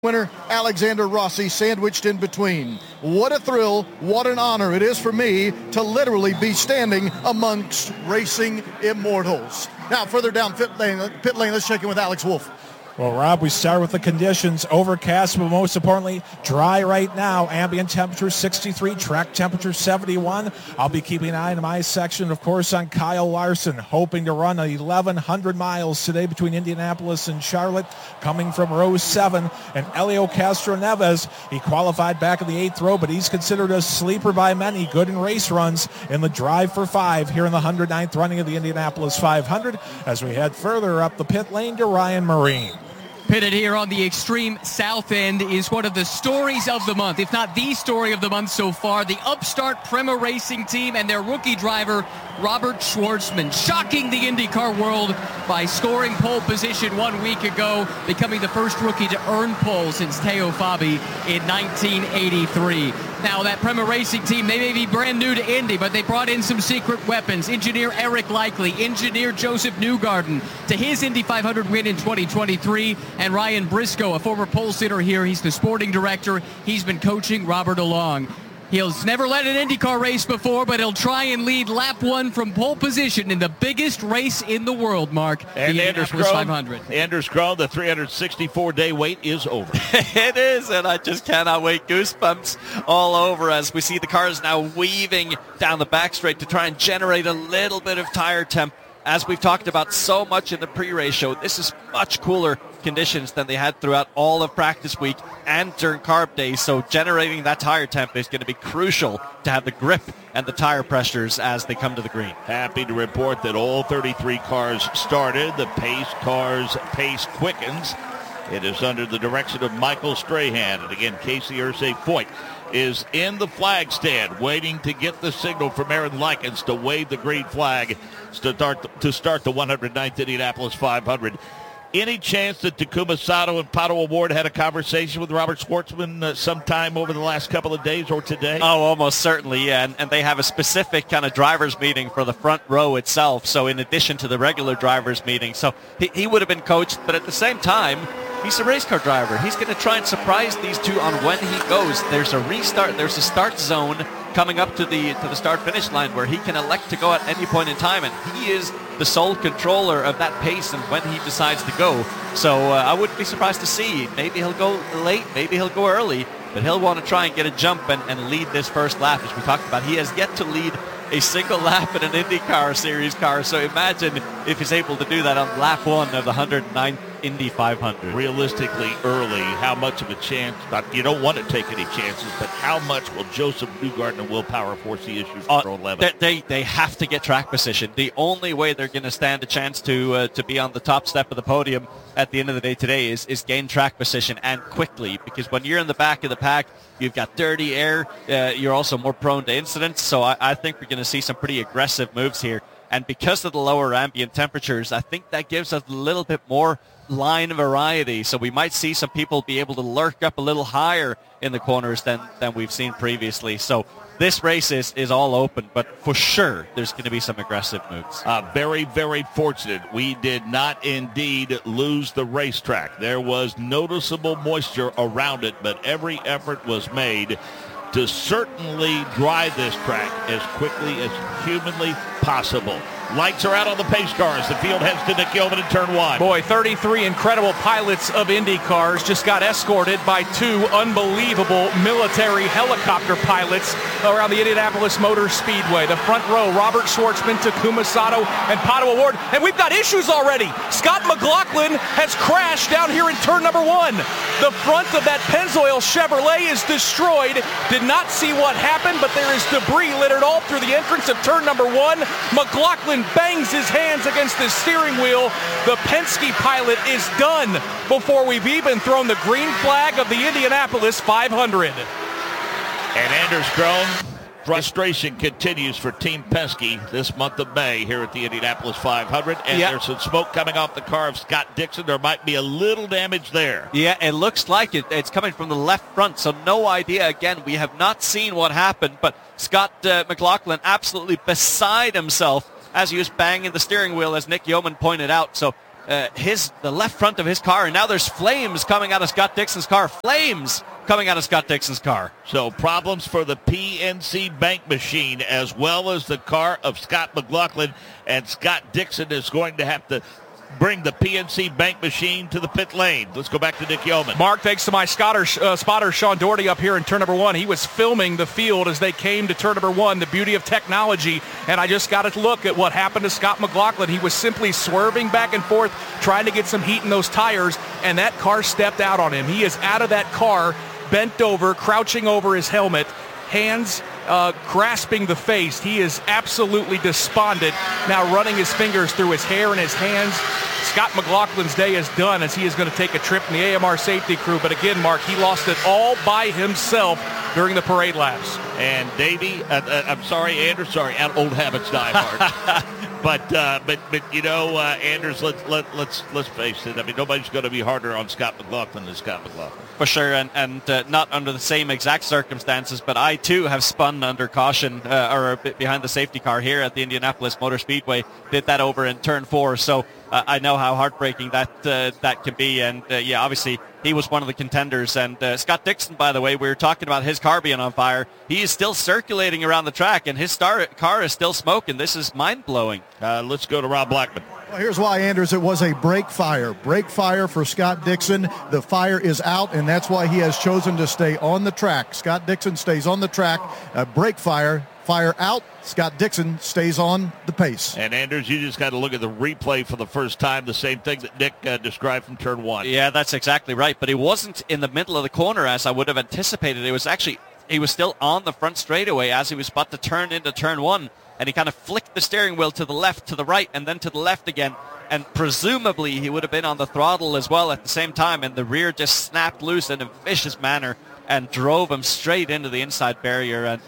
winner Alexander Rossi sandwiched in between. What a thrill, what an honor it is for me to literally be standing amongst racing immortals. Now further down pit lane, let's check in with Alex Wolf. Well, Rob, we start with the conditions. Overcast, but most importantly, dry right now. Ambient temperature 63, track temperature 71. I'll be keeping an eye in my section, of course, on Kyle Larson, hoping to run 1,100 miles today between Indianapolis and Charlotte, coming from row 7. And Elio Castro-Neves, he qualified back in the 8th row, but he's considered a sleeper by many, good in race runs in the drive for 5 here in the 109th running of the Indianapolis 500, as we head further up the pit lane to Ryan Marine. Pitted here on the extreme south end is one of the stories of the month, if not the story of the month so far, the upstart Prema Racing team and their rookie driver, Robert Schwartzman, shocking the IndyCar world by scoring pole position 1 week ago, becoming the first rookie to earn pole since Teo Fabi in 1983. Now, that Prema Racing team, they may be brand new to Indy, but they brought in some secret weapons. Engineer Eric Likely, engineer Joseph Newgarden to his Indy 500 win in 2023, and Ryan Briscoe, a former pole sitter here. He's the sporting director. He's been coaching Robert along. He'll never led an IndyCar race before, but he'll try and lead lap 1 from pole position in the biggest race in the world, Mark. And the Anders Indianapolis Krohn, 500. Anders Krohn, the 364-day wait is over. It is, and I just cannot wait. Goosebumps all over as we see the cars now weaving down the backstraight to try and generate a little bit of tire temp. As we've talked about so much in the pre-race show, this is much cooler conditions than they had throughout all of practice week and during carb days, so generating that tire temp is going to be crucial to have the grip and the tire pressures as they come to the green. Happy to report that all 33 cars started. The pace cars pace quickens. It is under the direction of Michael Strahan, and again Casey Irsay-Foyt is in the flag stand waiting to get the signal from Aaron Likens to wave the green flag to start the 109th Indianapolis 500. Any chance that Takuma Sato and Pato O'Ward had a conversation with Robert Schwartzman sometime over the last couple of days or today? Oh, almost certainly, yeah. And they have a specific kind of driver's meeting for the front row itself, so in addition to the regular driver's meeting. So he would have been coached, but at the same time, he's a race car driver. He's going to try and surprise these two on when he goes. There's a restart. There's a start zone coming up to the start-finish line where he can elect to go at any point in time, and he is the sole controller of that pace and when he decides to go. So I wouldn't be surprised to see. Maybe he'll go late, maybe he'll go early, but he'll want to try and get a jump and lead this first lap, as we talked about. He has yet to lead a single lap in an IndyCar Series car, so imagine if he's able to do that on lap 1 of the 109th Indy 500. Realistically, early, how much of a chance? You don't want to take any chances, but how much will Joseph Newgarden and Will Power force the issue for row 11? They have to get track position. The only way they're going to stand a chance to be on the top step of the podium at the end of the day today is gain track position, and quickly, because when you're in the back of the pack, you've got dirty air. You're also more prone to incidents, so I think we're going to see some pretty aggressive moves here. And because of the lower ambient temperatures, I think that gives us a little bit more line variety. So we might see some people be able to lurk up a little higher in the corners than we've seen previously. So this race is all open, but for sure there's going to be some aggressive moves. Very, very fortunate. We did not indeed lose the racetrack. There was noticeable moisture around it, but every effort was made to certainly dry this track as quickly as humanly possible. Lights are out on the pace cars. The field heads to Nick Yeoman in turn 1. Boy, 33 incredible pilots of Indy cars just got escorted by 2 unbelievable military helicopter pilots around the Indianapolis Motor Speedway. The front row, Robert Schwartzman, Takuma Sato, and Pato O'Ward. And we've got issues already. Scott McLaughlin has crashed down here in turn number 1. The front of that Pennzoil Chevrolet is destroyed. Did not see what happened, but there is debris littered all through the entrance of turn number 1. McLaughlin bangs his hands against the steering wheel. The Penske pilot is done before we've even thrown the green flag of the Indianapolis 500. And Anders Krohn, frustration continues for Team Penske this month of May here at the Indianapolis 500. And there's some smoke coming off the car of Scott Dixon. There might be a little damage there. Yeah, it looks like it's coming from the left front, so no idea. Again, we have not seen what happened, but Scott McLaughlin absolutely beside himself as he was banging the steering wheel, as Nick Yeoman pointed out. So the left front of his car, and now there's flames coming out of Scott Dixon's car. Flames coming out of Scott Dixon's car. So problems for the PNC Bank machine as well as the car of Scott McLaughlin, and Scott Dixon is going to have to bring the PNC Bank machine to the pit lane. Let's go back to Nick Yeoman. Mark, thanks to my spotter Sean Doherty up here in turn number 1. He was filming the field as they came to turn number 1, the beauty of technology, and I just got to look at what happened to Scott McLaughlin. He was simply swerving back and forth, trying to get some heat in those tires, and that car stepped out on him. He is out of that car, bent over, crouching over his helmet, hands grasping the face. He is absolutely despondent, now running his fingers through his hair and his hands. Scott McLaughlin's day is done as he is going to take a trip in the AMR safety crew. But again, Mark, he lost it all by himself during the parade laps. And Davey, I'm sorry, Anders, sorry, old habits die hard. But you know, Anders, let's face it. I mean, nobody's going to be harder on Scott McLaughlin than Scott McLaughlin. For sure, and not under the same exact circumstances, but I too have spun under caution or behind the safety car here at the Indianapolis Motor Speedway. Did that over in turn 4, so I know how heartbreaking that can be. And yeah, obviously he was one of the contenders. And Scott Dixon, by the way, we were talking about his car being on fire. He is still circulating around the track, and his car is still smoking. This is mind-blowing. Let's go to Rob Blackman. Well, here's why, Anders. It was a brake fire. Brake fire for Scott Dixon. The fire is out, and that's why he has chosen to stay on the track. Scott Dixon stays on the track. Brake fire. Fire out. Scott Dixon stays on the pace. And Anders, you just got to look at the replay for the first time. The same thing that Nick described from turn 1. Yeah, that's exactly right. But he wasn't in the middle of the corner as I would have anticipated. It was actually, he was still on the front straightaway as he was about to turn into turn 1. And he kind of flicked the steering wheel to the left, to the right, and then to the left again. And presumably he would have been on the throttle as well at the same time. And the rear just snapped loose in a vicious manner and drove him straight into the inside barrier. And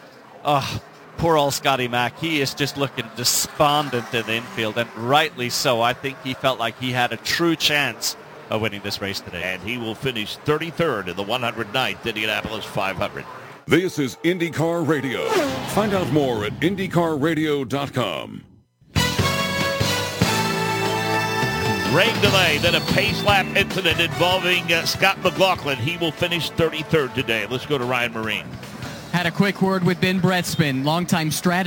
poor old Scotty Mac. He is just looking despondent in the infield, and rightly so. I think he felt like he had a true chance of winning this race today. And he will finish 33rd in the 109th Indianapolis 500. This is IndyCar Radio. Find out more at IndyCarRadio.com. Rain delay, then a pace lap incident involving Scott McLaughlin. He will finish 33rd today. Let's go to Ryan Marine. Had a quick word with Ben Bretzman, longtime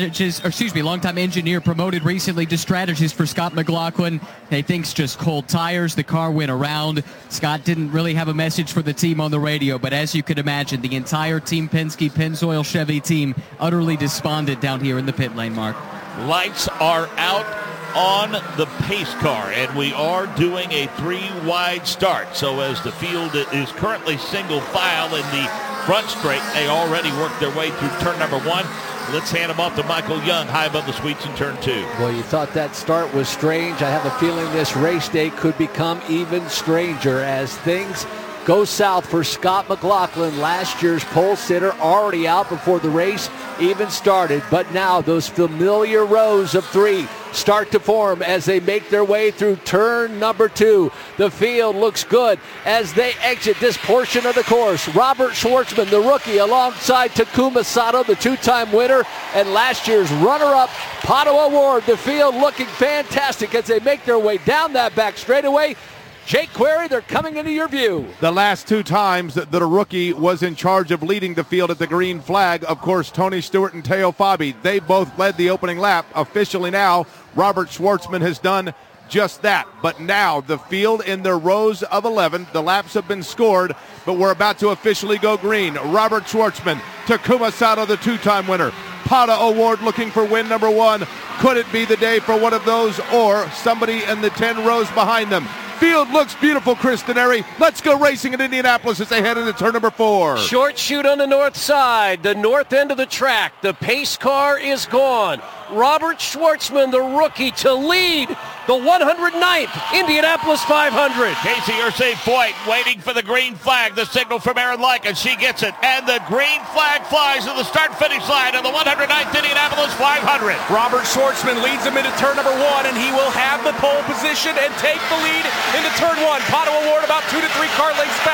engineer, promoted recently to strategist for Scott McLaughlin. They think's just cold tires. The car went around. Scott didn't really have a message for the team on the radio, but as you could imagine, the entire Team Penske Pennzoil Chevy team utterly despondent down here in the pit lane, Mark. Lights are out on the pace car, and we are doing a 3-wide start. So as the field is currently single file in the front straight, they already worked their way through turn number 1. Let's hand them off to Michael Young, high above the sweeps in turn 2. Well, you thought that start was strange. I have a feeling this race day could become even stranger as things go south for Scott McLaughlin. Last year's pole sitter already out before the race even started, but now those familiar rows of 3 start to form as they make their way through turn number 2. The field looks good as they exit this portion of the course. Robert Schwartzman, the rookie, alongside Takuma Sato, the 2-time winner, and last year's runner-up, Pato O'Ward. The field looking fantastic as they make their way down that back straightaway. Jake Query, they're coming into your view. The last 2 times that a rookie was in charge of leading the field at the green flag, of course, Tony Stewart and Teo Fabi, they both led the opening lap. Officially now, Robert Schwartzman has done just that. But now the field in their rows of 11, the laps have been scored, but we're about to officially go green. Robert Schwartzman, Takuma Sato, the 2-time winner. Pato O'Ward looking for win number 1. Could it be the day for one of those or somebody in the 10 rows behind them? Field looks beautiful, Chris Denari. Let's go racing in Indianapolis as they head into turn number 4. Short chute on the north side, the north end of the track. The pace car is gone. Robert Schwartzman, the rookie, to lead the 109th Indianapolis 500. Casey Irsay-Foyt waiting for the green flag, the signal from Aaron Lycan. She gets it, and the green flag flies to the start-finish line of the 109th Indianapolis 500. Robert Schwartzman leads him into turn number 1, and he will have the pole position and take the lead into turn 1. Pato O'Ward about 2 to 3 car lengths back.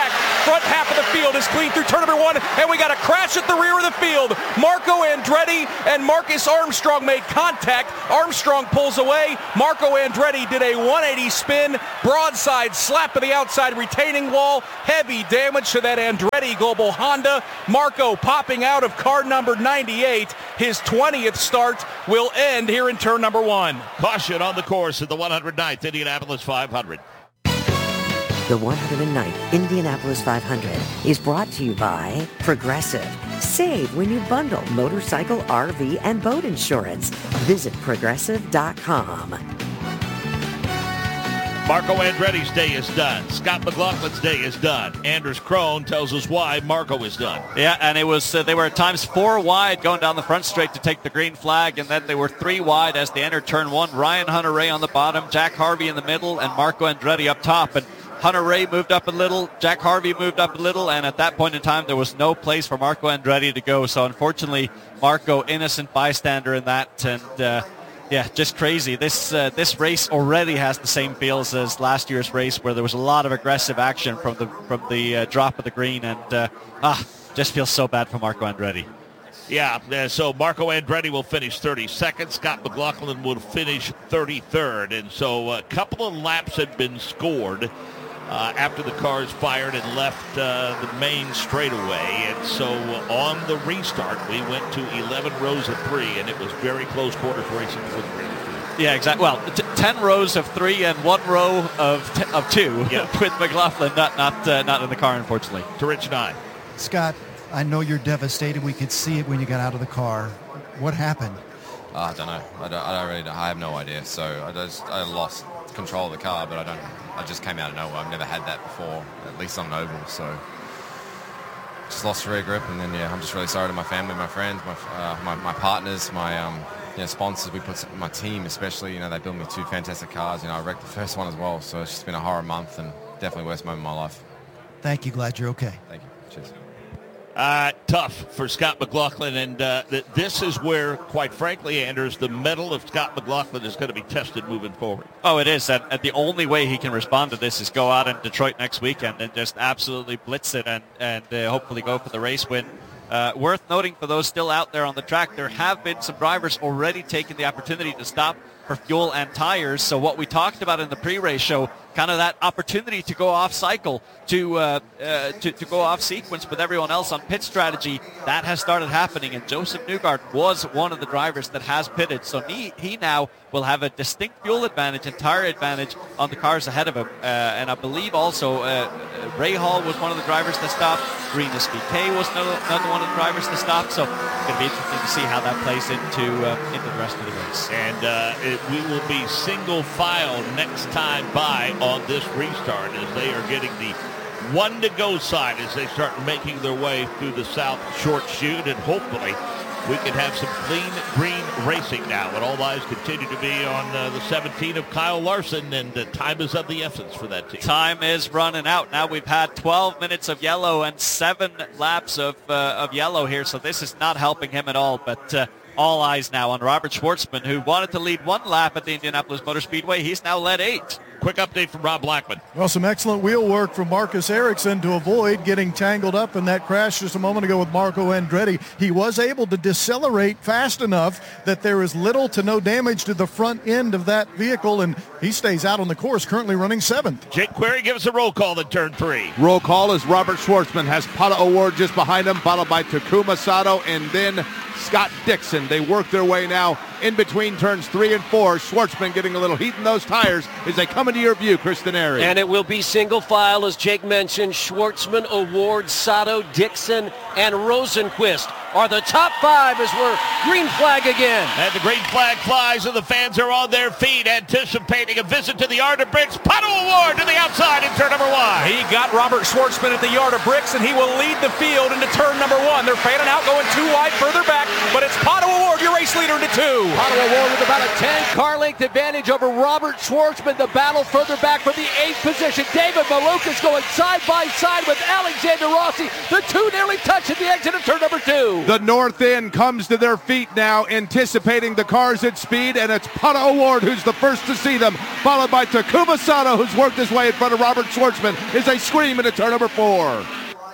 front half of the field is clean through turn number 1, and we got a crash at the rear of the field. Marco Andretti and Marcus Armstrong made contact. Armstrong pulls away. Marco Andretti did a 180 spin, broadside slap of the outside retaining wall. Heavy damage to that Andretti Global Honda. Marco popping out of car number 98. His 20th start will end here in turn number 1. Caution on the course at the 109th Indianapolis 500. The 109th Indianapolis 500 is brought to you by Progressive. Save when you bundle motorcycle, RV, and boat insurance. Visit Progressive.com. Marco Andretti's day is done. Scott McLaughlin's day is done. Anders Krohn tells us why Marco is done. Yeah, and it was they were at times 4 wide going down the front straight to take the green flag, and then they were 3 wide as they entered turn 1. Ryan Hunter-Reay on the bottom, Jack Harvey in the middle, and Marco Andretti up top. And Hunter-Reay moved up a little, Jack Harvey moved up a little, and at that point in time, there was no place for Marco Andretti to go. So unfortunately, Marco, innocent bystander in that, and yeah, just crazy. This race already has the same feels as last year's race, where there was a lot of aggressive action from the drop of the green, and just feels so bad for Marco Andretti. Yeah, so Marco Andretti will finish 32nd. Scott McLaughlin will finish 33rd. And so a couple of laps had been scored after the cars fired and left the main straightaway. And so on the restart, we went to 11 rows of 3, and it was very close quarters racing for the green. Yeah, exactly. Well, 10 rows of 3 and 1 row of 2 with McLaughlin not in the car, unfortunately. To Rich Nye. Scott, I know you're devastated. We could see it when you got out of the car. What happened? I don't know. I have no idea. So I lost control of the car, but I just came out of nowhere. I've never had that before, at least on an oval. So just lost rear grip, and then I'm just really sorry to my family, my friends, my partners, my sponsors. We put my team, especially. They built me 2 fantastic cars. I wrecked the first one as well. So it's just been a horror month, and definitely worst moment of my life. Thank you. Glad you're okay. Thank you. Cheers. Tough for Scott McLaughlin, and this is where, quite frankly, Anders, the mettle of Scott McLaughlin is going to be tested moving forward. Oh, it is, and the only way he can respond to this is go out in Detroit next weekend and just absolutely blitz it and hopefully go for the race win. Worth noting for those still out there on the track, there have been some drivers already taking the opportunity to stop for fuel and tires. So what we talked about in the pre-race show, kind of that opportunity to go off cycle, to go off sequence with everyone else on pit strategy, that has started happening. And Joseph Newgard was one of the drivers that has pitted. So he now will have a distinct fuel advantage and tire advantage on the cars ahead of him. And I believe also Ray Hall was one of the drivers that stopped. Rinus VeeKay was another one of the drivers that stopped. So it's going to be interesting to see how that plays into the rest of the race. And we will be single file next time by on this restart as they are getting the 1 to go side as they start making their way through the South Short Chute, and hopefully we can have some clean green racing now, and all eyes continue to be on the 17 of Kyle Larson, and time is of the essence for that team. Time is running out. Now we've had 12 minutes of yellow and 7 laps of yellow here, so this is not helping him at all, but all eyes now on Robert Schwartzman, who wanted to lead 1 lap at the Indianapolis Motor Speedway. He's now led 8. Quick update from Rob Blackman. Well, some excellent wheel work from Marcus Ericsson to avoid getting tangled up in that crash just a moment ago with Marco Andretti. He was able to decelerate fast enough that there is little to no damage to the front end of that vehicle, and he stays out on the course, currently running 7th. Jake Query, give us a roll call at turn 3. Roll call as Robert Schwartzman has Pato O'Ward just behind him, followed by Takuma Sato and then Scott Dixon. They work their way now in between turns 3 and 4. Schwartzman getting a little heat in those tires as they come into your view, Chris Denari. And it will be single file, as Jake mentioned. Schwartzman, O'Ward, Sato, Dixon, and Rosenquist are the top 5 as we're green flag again. And the green flag flies and the fans are on their feet anticipating a visit to the Yard of Bricks. Pato O'Ward to the outside in turn number 1. He got Robert Schwartzman at the Yard of Bricks, and he will lead the field into turn number 1. They're fanning out, going 2 wide further back, but it's Pato O'Ward, your race leader, into 2. Pato O'Ward with about a 10-car length advantage over Robert Schwartzman. The battle further back for the 8th position. David Malukas going side by side with Alexander Rossi. The two nearly touch at the exit of turn number 2. The north end comes to their feet now, anticipating the cars at speed, and it's Pato O'Ward who's the first to see them, followed by Takuma Sato, who's worked his way in front of Robert Schwartzman as they scream into turn number 4.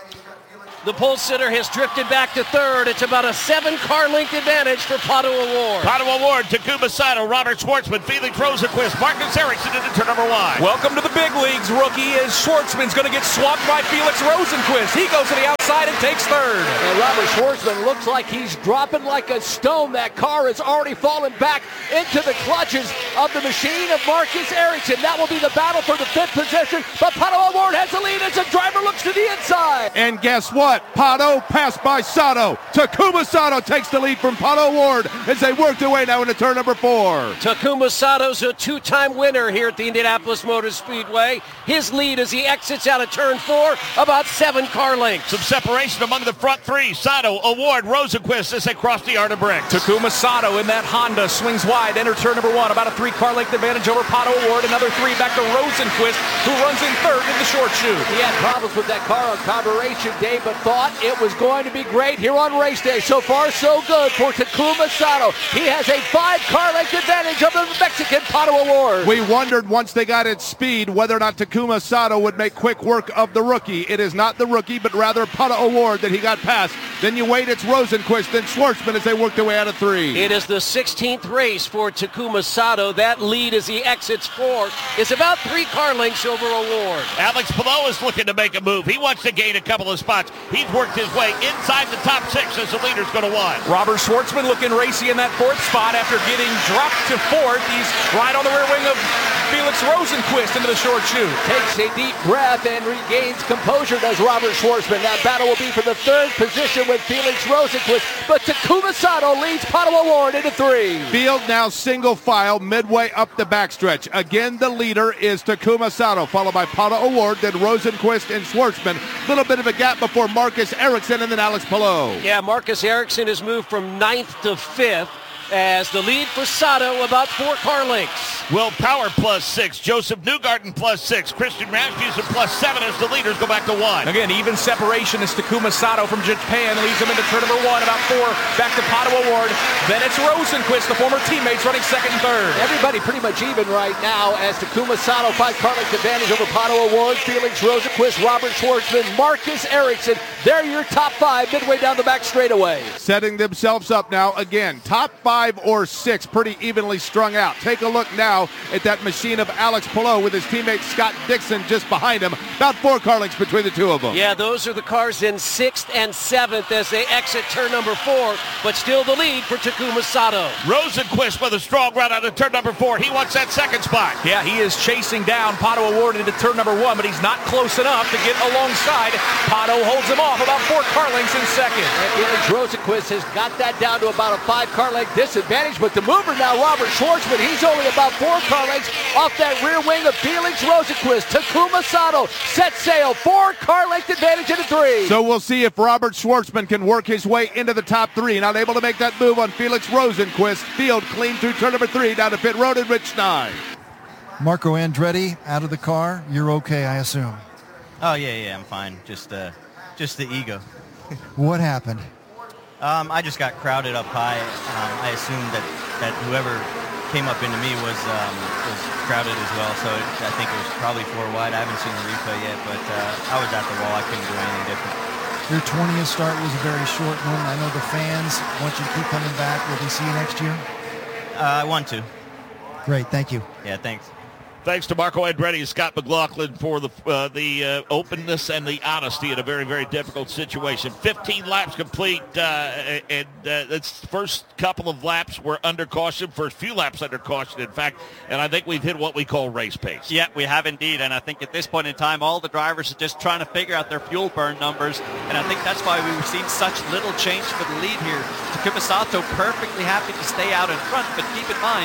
The pole sitter has drifted back to 3rd. It's about a 7-car length advantage for Pato O'Ward. Pato O'Ward, Takuma Sato, Robert Schwartzman, Felix Rosenquist, Marcus Ericsson into turn number 1. Welcome to the big leagues, rookie, as Schwartzman's going to get swapped by Felix Rosenquist. He goes to the outside and takes 3rd. And Robert Schwartzman looks like he's dropping like a stone. That car has already fallen back into the clutches of the machine of Marcus Ericsson. That will be the battle for the 5th position, but Pato O'Ward has the lead as the driver looks to the inside. And guess what? Pato passed by Sato. Takuma Sato takes the lead from Pato O'Ward as they work their way now into turn number 4. Takuma Sato's a 2-time winner here at the Indianapolis Motor Speedway. His lead as he exits out of turn 4, about 7-car lengths. Some separation among the front 3. Sato, O'Ward, Rosenquist as they cross the yard of bricks. Takuma Sato in that Honda swings wide, enter turn number 1, about a 3-car length advantage over Pato O'Ward. Another 3 back to Rosenquist, who runs in 3rd in the short chute. He had problems with that car on carburation day, but thought it was going to be great here on race day. So far, so good for Takuma Sato. He has a 5-car length advantage over the Mexican Pato O'Ward. We wondered once they got at speed whether or not Takuma Sato would make quick work of the rookie. It is not the rookie, but rather Pato O'Ward that he got past. Then you wait, it's Rosenquist and Schwartzman as they work their way out of 3. It is the 16th race for Takuma Sato. That lead as he exits 4 is about 3-car lengths over O'Ward. Alex Palou is looking to make a move. He wants to gain a couple of spots. He's worked his way inside the top 6 as the leader's going to win. Robert Schwartzman looking racy in that 4th spot after getting dropped to 4th. He's right on the rear wing of Felix Rosenquist into the short chute. Takes a deep breath and regains composure, does Robert Schwartzman. That battle will be for the 3rd position with Felix Rosenquist, but Takuma Sato leads Pato O'Ward into 3. Field now single file midway up the backstretch. Again, the leader is Takuma Sato, followed by Pato O'Ward, then Rosenquist and Schwartzman. A little bit of a gap before Marcus Ericsson and then Alex Palou. Yeah, Marcus Ericsson has moved from 9th to 5th. as the lead for Sato about 4-car lengths. Will Power +6, Joseph Newgarden +6, Christian Rasmussen +7 as the leaders go back to 1. Again, even separation as Takuma Sato from Japan leads him into turn number 1, about 4 back to Pato O'Ward. Then it's Rosenquist, the former teammates, running second and third. Everybody pretty much even right now as Takuma Sato 5-car length advantage over Pato O'Ward, Felix Rosenquist, Robert Schwartzman, Marcus Ericsson. They're your top 5 midway down the back straightaway. Setting themselves up now again. Top 5 or 6 pretty evenly strung out. Take a look now at that machine of Alex Palou with his teammate Scott Dixon just behind him. About 4 car lengths between the two of them. Yeah, those are the cars in 6th and 7th as they exit turn number 4, but still the lead for Takuma Sato. Rosenquist with a strong run out of turn number 4. He wants that second spot. Yeah, he is chasing down Pato O'Ward into turn number 1, but he's not close enough to get alongside. Pato holds him off about 4 car lengths in second. And Felix Rosenquist has got that down to about a 5-car length disadvantage, but the mover now, Robert Schwartzman, he's only about 4 car lengths off that rear wing of Felix Rosenquist. Takuma Sato set sail, 4-car length advantage into 3. So we'll see if Robert Schwartzman can work his way into the top 3. Not able to make that move on Felix Rosenquist. Field clean through turn number 3 down to pit road and Rich Nye. Marco Andretti out of the car. You're okay, I assume. Oh yeah, I'm fine. Just the ego. What happened? I just got crowded up high. I assumed that whoever came up into me was crowded as well. So I think it was probably 4 wide. I haven't seen the replay yet, but I was at the wall. I couldn't do anything different. Your 20th start was a very short one. I know the fans want you to keep coming back. Will they see you next year? I want to. Great, thank you. Yeah, thanks. Thanks to Marco Andretti and Scott McLaughlin for the openness and the honesty in a very, very difficult situation. 15 laps complete, and its first couple of laps were under caution, first few laps under caution, in fact, and I think we've hit what we call race pace. Yeah, we have indeed, and I think at this point in time, all the drivers are just trying to figure out their fuel burn numbers, and I think that's why we've seen such little change for the lead here. Takuma Sato perfectly happy to stay out in front, but keep in mind,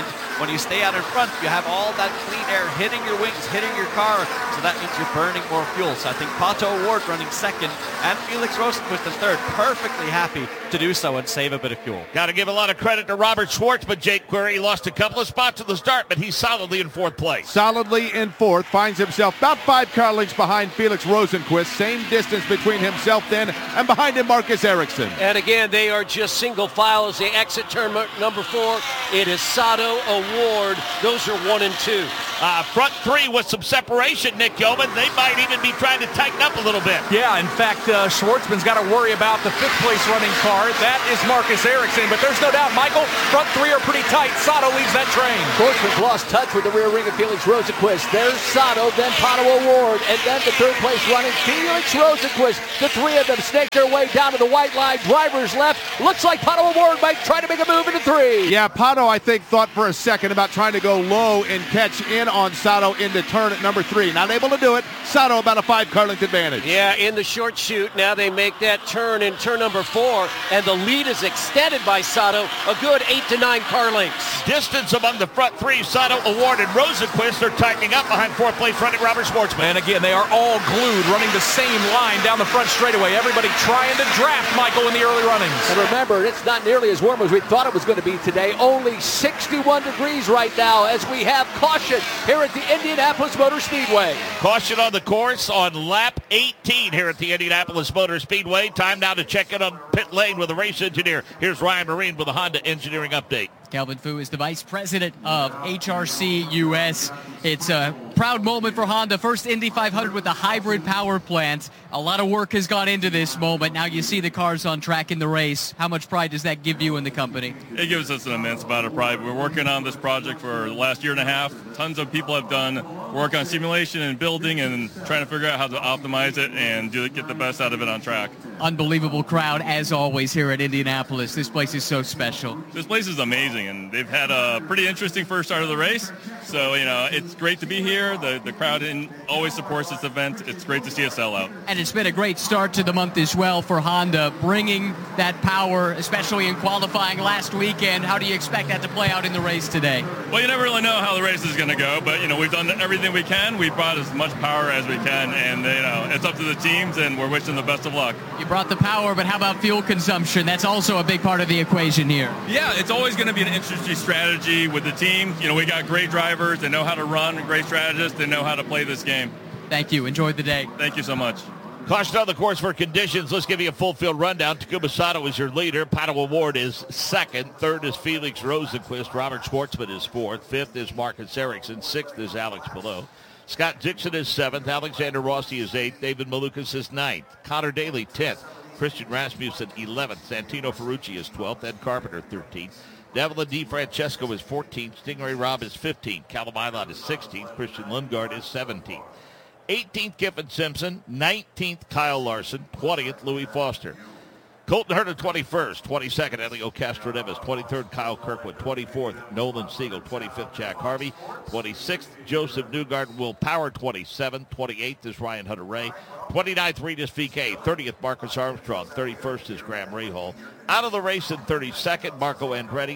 When you stay out in front, you have all that clean air hitting your wings, hitting your car, so that means you're burning more fuel. So I think Pato O'Ward running second and Felix Rosenqvist in third, perfectly happy to do so and save a bit of fuel. Got to give a lot of credit to Robert Schwartzman, Jake Query. He lost a couple of spots at the start, but he's solidly in fourth place. Solidly in fourth, finds himself about 5 car lengths behind Felix Rosenqvist. Same distance between himself then, and behind him Marcus Ericsson. And again, they are just single file as they exit turn number 4. It is Sato, O'Ward. Those are 1 and 2. Front 3 with some separation, Nick Yeoman. They might even be trying to tighten up a little bit. Yeah, in fact, Schwartzman's got to worry about the 5th place running car. That is Marcus Ericsson, but there's no doubt, Michael, front 3 are pretty tight. Sato leads that train. Schwartzman's lost touch with the rear ring of Felix Rosenqvist. There's Sato, then Pato O'Ward, and then the 3rd place running Felix Rosenqvist. The 3 of them snake their way down to the white line. Drivers left. Looks like Pato O'Ward might try to make a move into 3. Yeah, Pato, I think, thought for a second about trying to go low and catch in on Sato into turn at number 3. Not able to do it. Sato about a 5 car length advantage. Yeah, in the short shoot, now they make that turn in turn number 4, and the lead is extended by Sato, a good 8 to 9 car lengths. Distance among the front 3, Sato, O'Ward, and Rosenqvist are tightening up behind 4th place running Robert Schwartzman. And again, they are all glued, running the same line down the front straightaway. Everybody trying to draft Michael in the early runnings. And remember, it's not nearly as warm as we thought it was going to be today. Only 61 degrees right now as we have caution here at the Indianapolis Motor Speedway. Caution on the course on lap 18 here at the Indianapolis Motor Speedway. Time now to check in on pit lane with the race engineer. Here's Ryan Marine with a Honda engineering update. Calvin Fu is the vice president of HRC US. It's a proud moment for Honda. First Indy 500 with a hybrid power plant. A lot of work has gone into this moment. Now you see the cars on track in the race. How much pride does that give you in the company? It gives us an immense amount of pride. We're working on this project for the last year and a half. Tons of people have done work on simulation and building and trying to figure out how to optimize it and get the best out of it on track. Unbelievable crowd, as always, here at Indianapolis. This place is so special. This place is amazing, and they've had a pretty interesting first start of the race. So, it's great to be here. The crowd always supports this event. It's great to see a sellout. And it's been a great start to the month as well for Honda, bringing that power, especially in qualifying last weekend. How do you expect that to play out in the race today? Well, you never really know how the race is going to go, but, we've done everything we can. We've brought as much power as we can, and, it's up to the teams, and we're wishing the best of luck. You brought the power, but how about fuel consumption? That's also a big part of the equation here. Yeah, it's always going to be an interesting strategy with the team. We got great drivers. They know how to run, great strategists. They know how to play this game. Thank you. Enjoy the day. Thank you so much. Caution on the course for conditions. Let's give you a full field rundown. Takuma Sato is your leader. Pato O'Ward is second. Third is Felix Rosenqvist. Robert Schwartzman is fourth. Fifth is Marcus Ericsson. Sixth is Alex Palou. Scott Dixon is seventh. Alexander Rossi is eighth. David Malukas is ninth. Connor Daly, 10th. Christian Rasmussen, 11th. Santino Ferrucci is 12th. Ed Carpenter, 13th. Devlin DiFrancesco is 14th. Stingray Robb is 15th. Callum Eilert is 16th. Christian Lundgaard is 17th. 18th, Kiffin Simpson. 19th, Kyle Larson. 20th, Louis Foster. Colton Herta, 21st. 22nd, Elio Castroneves. 23rd, Kyle Kirkwood. 24th, Nolan Siegel. 25th, Jack Harvey. 26th, Joseph Newgarden. Will Power, 27th. 28th is Ryan Hunter-Ray. 29th, Regis VK. 30th, Marcus Armstrong. 31st is Graham Rahal. Out of the race in 32nd, Marco Andretti.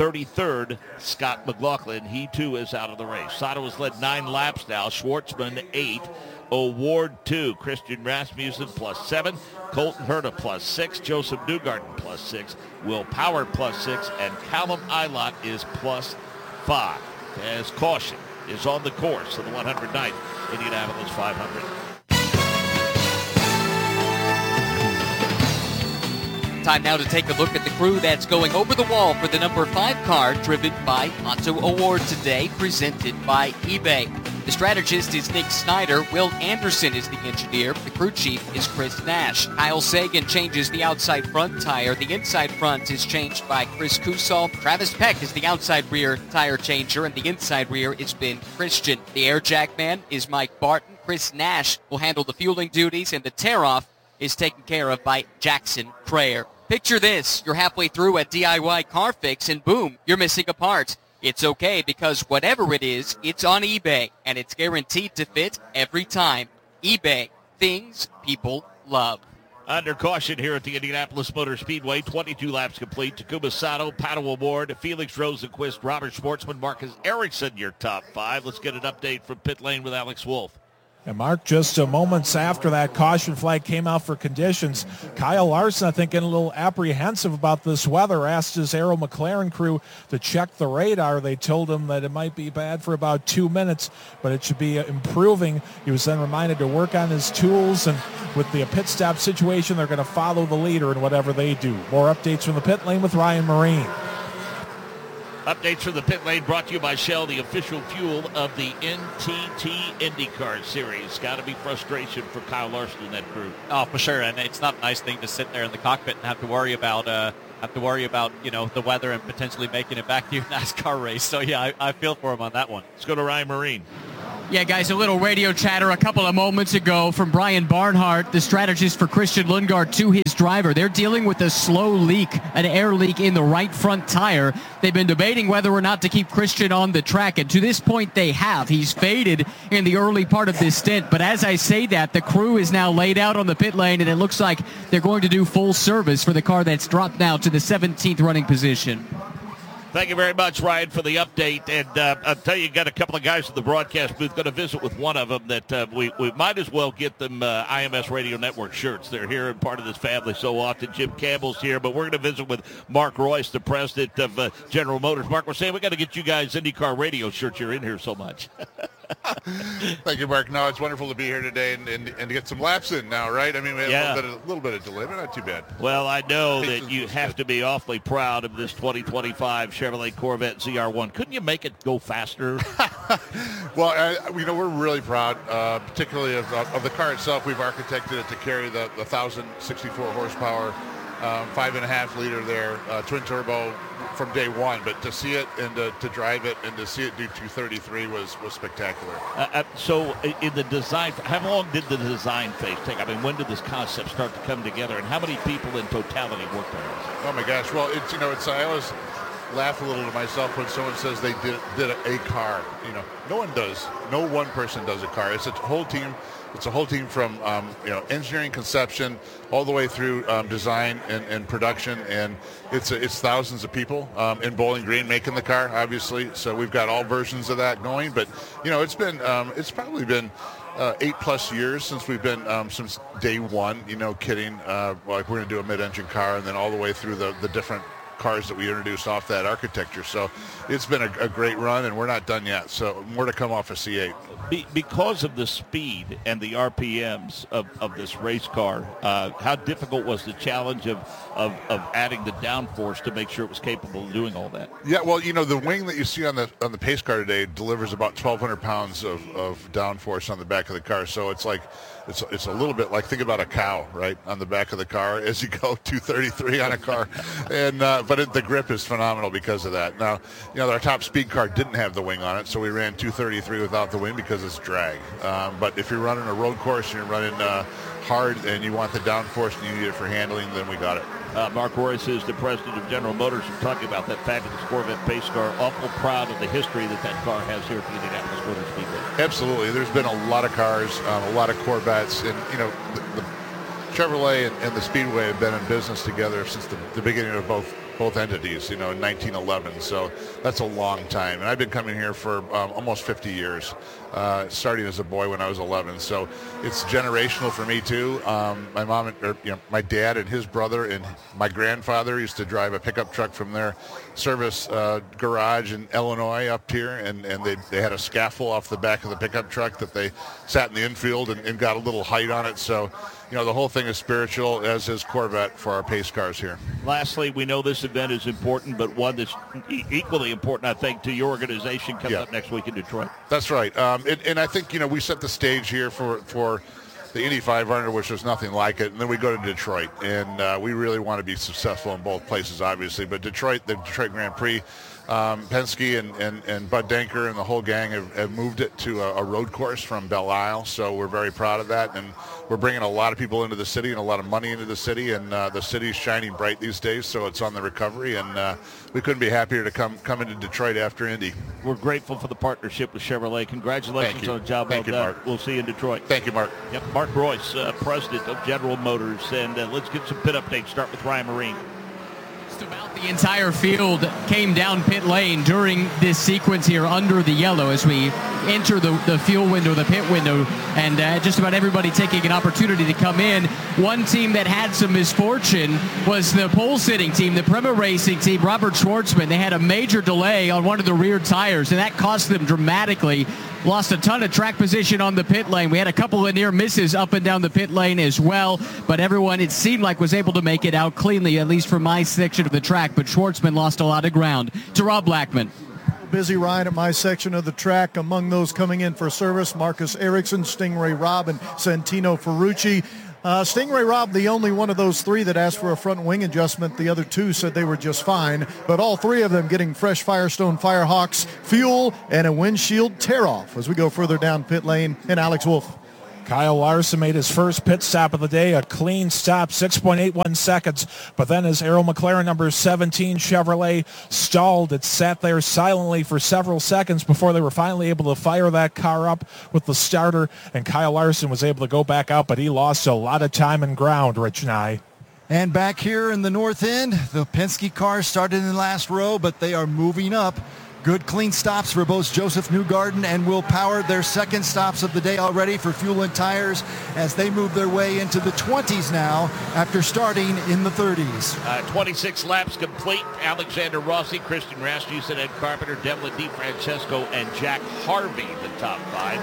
33rd, Scott McLaughlin. He, too, is out of the race. Sato has led 9 laps now. Schwartzman, 8. O'Ward, 2. Christian Rasmussen, +7. Colton Herta, +6. Joseph Newgarden, +6. Will Power, +6. And Callum Eilert is +5. As caution is on the course of the 109th Indianapolis 500. Time now to take a look at the crew that's going over the wall for the number 5 car driven by Pato O'Ward today, presented by eBay. The strategist is Nick Snyder. Will Anderson is the engineer. The crew chief is Chris Nash. Kyle Sagan changes the outside front tire. The inside front is changed by Chris Kusal. Travis Peck is the outside rear tire changer, and the inside rear is Ben Christian. The air jack man is Mike Barton. Chris Nash will handle the fueling duties, and the tear-off is taken care of by Jackson Prayer. Picture this. You're halfway through a DIY car fix, and boom, you're missing a part. It's okay, because whatever it is, it's on eBay, and it's guaranteed to fit every time. eBay. Things people love. Under caution here at the Indianapolis Motor Speedway, 22 laps complete. Takuma Sato, Pato Award, Felix Rosenquist, Robert Schwartzman, Marcus Ericsson, your top 5. Let's get an update from pit lane with Alex Wolf. And Mark, just moments after that caution flag came out for conditions, Kyle Larson, I think, getting a little apprehensive about this weather, asked his Arrow McLaren crew to check the radar. They told him that it might be bad for about 2 minutes, but it should be improving. He was then reminded to work on his tools, and with the pit stop situation, they're going to follow the leader in whatever they do. More updates from the pit lane with Ryan Marine. Updates from the pit lane brought to you by Shell, the official fuel of the NTT IndyCar Series. Got to be frustration for Kyle Larson and that crew. Oh, for sure, and it's not a nice thing to sit there in the cockpit and have to worry about the weather and potentially making it back to your NASCAR race. So yeah, I feel for him on that one. Let's go to Ryan Marine. Yeah, guys, a little radio chatter a couple of moments ago from Brian Barnhart, the strategist for Christian Lundgaard, to his driver. They're dealing with a slow leak, an air leak in the right front tire. They've been debating whether or not to keep Christian on the track, and to this point they have. He's faded in the early part of this stint, but as I say that, the crew is now laid out on the pit lane, and it looks like they're going to do full service for the car that's dropped now to the 17th running position. Thank you very much, Ryan, for the update. And I'll tell you, got a couple of guys at the broadcast booth. Going to visit with one of them that we might as well get them IMS Radio Network shirts. They're here and part of this family so often. Jim Campbell's here, but we're going to visit with Mark Royce, the president of General Motors. Mark, we're saying we got to get you guys IndyCar Radio shirts. You're in here so much. Thank you, Mark. No, it's wonderful to be here today and to get some laps in now, right? I mean, we have a little bit of delay, but not too bad. Well, I know that you have to be awfully proud of this 2025 Chevrolet Corvette ZR1. Couldn't you make it go faster? Well, we're really proud, particularly of the car itself. We've architected it to carry the 1,064 horsepower, 5.5 liter there, twin turbo from day one. But to see it and to drive it and to see it do 233 was spectacular. So in the design, how long did the design phase take? I mean, when did this concept start to come together, and how many people in totality worked on it? Oh my gosh! Well, I always laugh a little to myself when someone says they did a car. No one does. No one person does a car. It's a whole team. It's a whole team from engineering, conception, all the way through design and production, and it's thousands of people in Bowling Green making the car, obviously. So we've got all versions of that going. But it's probably been 8+ years since we've been since day one. Kidding. Like we're going to do a mid-engine car, and then all the way through the different cars that we introduced off that architecture. So it's been a great run, and we're not done yet. So more to come off of C8. Because of the speed and the RPMs of this race car, how difficult was the challenge of adding the downforce to make sure it was capable of doing all that? Yeah, well, the wing that you see on the pace car today delivers about 1,200 pounds of downforce on the back of the car. So it's like it's a little bit like, think about a cow, right, on the back of the car as you go 233 on a car, and but the grip is phenomenal because of that. Now, our top speed car didn't have the wing on it, so we ran 233 without the wing because it's drag. But if you're running a road course and you're running hard and you want the downforce and you need it for handling, then we got it. Mark Royce is the president of General Motors. We're talking about that fabulous Corvette pace car. Awful proud of the history that car has here at the Indianapolis Motor Speedway. Absolutely. There's been a lot of cars, a lot of Corvettes, and the Chevrolet and the Speedway have been in business together since the beginning of both entities, in 1911. So that's a long time. And I've been coming here for almost 50 years, starting as a boy when I was 11. So it's generational for me too. My mom, my dad and his brother and my grandfather used to drive a pickup truck from their service garage in Illinois up here, and they had a scaffold off the back of the pickup truck that they sat in the infield and got a little height on it. So the whole thing is spiritual, as is Corvette for our pace cars here. Lastly, we know this event is important, but one that's equally important, I think, to your organization comes up next week in Detroit. That's right. And I think, we set the stage here for the Indy 500, which was nothing like it, and then we go to Detroit. And we really want to be successful in both places, obviously. But Detroit, the Detroit Grand Prix, Penske and Bud Denker and the whole gang have moved it to a road course from Belle Isle, so we're very proud of that. And we're bringing a lot of people into the city and a lot of money into the city, and the city's shining bright these days, so it's on the recovery, and we couldn't be happier to come into Detroit after Indy. We're grateful for the partnership with Chevrolet. Congratulations on a job well done. Mark. We'll see you in Detroit. Thank you, Mark. Yep, Mark Royce, president of General Motors, and let's get some pit updates. Start with Ryan Marine. Just about the entire field came down pit lane during this sequence here under the yellow as we enter the fuel window, the pit window, and just about everybody taking an opportunity to come in. One team that had some misfortune was the pole-sitting team, the Prema Racing team, Robert Schwartzman. They had a major delay on one of the rear tires, and that cost them dramatically. Lost a ton of track position on the pit lane. We had a couple of near misses up and down the pit lane as well, but everyone, it seemed like, was able to make it out cleanly, at least for my section of the track, but Schwartzman lost a lot of ground. To Rob Blackman. Busy ride at my section of the track. Among those coming in for service, Marcus Ericsson, Stingray Robb, and Santino Ferrucci. Stingray Robb, the only one of those three that asked for a front wing adjustment. The other two said they were just fine, but all three of them getting fresh Firestone Firehawks fuel and a windshield tear-off as we go further down pit lane. And Alex Wolf. Kyle Larson made his first pit stop of the day, a clean stop, 6.81 seconds. But then as Arrow McLaren number 17 Chevrolet stalled, it sat there silently for several seconds before they were finally able to fire that car up with the starter. And Kyle Larson was able to go back out, but he lost a lot of time and ground, Rich Nye. And back here in the north end, the Penske cars started in the last row, but they are moving up. Good clean stops for both Joseph Newgarden and Will Power. Their second stops of the day already for fuel and tires as they move their way into the 20s now after starting in the 30s. 26 laps complete. Alexander Rossi, Christian Rasmussen, Ed Carpenter, Devlin DeFrancesco, and Jack Harvey, the top 5.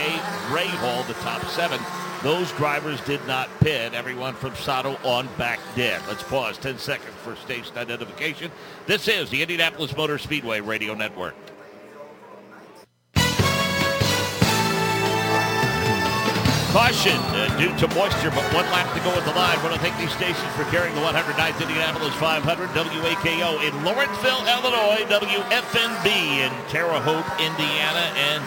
DK Ray Hall, the top 7. Those drivers did not pit. Everyone from Sato on back did. Let's pause 10 seconds for station identification. This is the Indianapolis Motor Speedway Radio Network. Caution due to moisture, but 1 lap to go at the line. I want to thank these stations for carrying the 109th Indianapolis 500, WAKO in Lawrenceville, Illinois, WFNB in Terre Haute, Indiana, and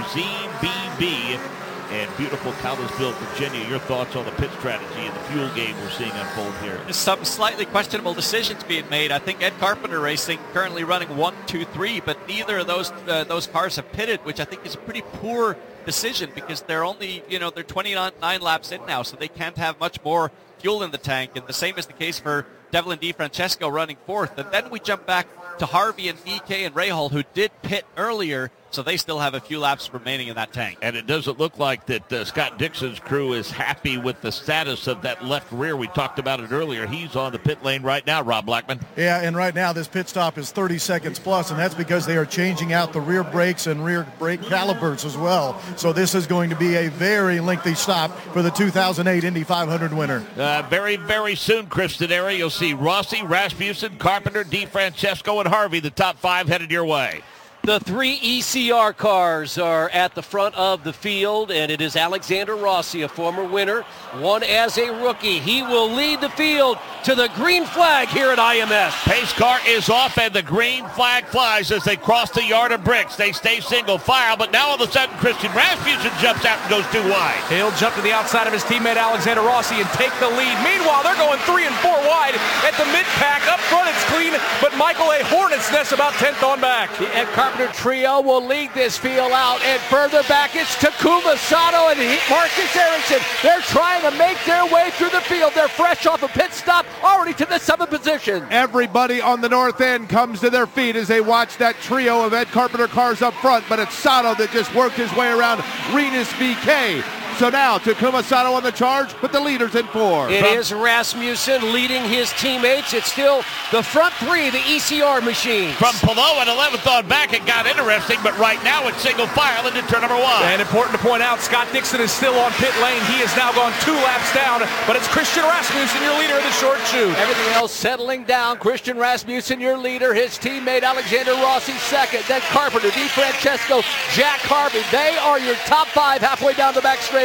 WZBB in beautiful Collinsville, Virginia. Your thoughts on the pit strategy and the fuel game we're seeing unfold here? There's some slightly questionable decisions being made. I think Ed Carpenter Racing currently running 1, 2, 3, but neither of those cars have pitted, which I think is a pretty poor decision because they're only, they're 29 laps in now, so they can't have much more fuel in the tank. And the same is the case for Devlin DeFrancesco running 4th. And then we jump back to Harvey and DK and Rahal, who did pit earlier, so they still have a few laps remaining in that tank. And it doesn't look like that Scott Dixon's crew is happy with the status of that left rear. We talked about it earlier. He's on the pit lane right now, Rob Blackman. Yeah, and right now this pit stop is 30 seconds plus, and that's because they are changing out the rear brakes and rear brake calipers as well. So this is going to be a very lengthy stop for the 2008 Indy 500 winner. Very, very soon, Chris Denari, you'll see Rossi, Rasmussen, Carpenter, DeFrancesco, and Harvey, the top 5 headed your way. The 3 ECR cars are at the front of the field, and it is Alexander Rossi, a former winner, won as a rookie. He will lead the field to the green flag here at IMS. Pace car is off, and the green flag flies as they cross the yard of bricks. They stay single file, but now all of a sudden Christian Rasmussen jumps out and goes too wide. He'll jump to the outside of his teammate Alexander Rossi and take the lead. Meanwhile, they're going 3 and 4 wide at the mid-pack. Up front, it's clean, but Michael A. Hornet's nest about 10th on back. The Ed Carpenter trio will lead this field out, and further back it's Takuma Sato and Marcus Ericsson. They're trying to make their way through the field. They're fresh off a pit stop, already to the 7th position. Everybody on the north end comes to their feet as they watch that trio of Ed Carpenter cars up front, but it's Sato that just worked his way around Rinus VeeKay. So now Takuma Sato on the charge, but the leader's in 4. It is Rasmussen leading his teammates. It's still the front 3, the ECR machine. From below at 11th on back, it got interesting, but right now it's single file into turn number 1. And important to point out, Scott Dixon is still on pit lane. He has now gone 2 laps down, but it's Christian Rasmussen, your leader of the short chute. Everything else settling down. Christian Rasmussen, your leader. His teammate Alexander Rossi second. Then Carpenter, DeFrancesco, Jack Harvey. They are your top 5 halfway down the back straightaway.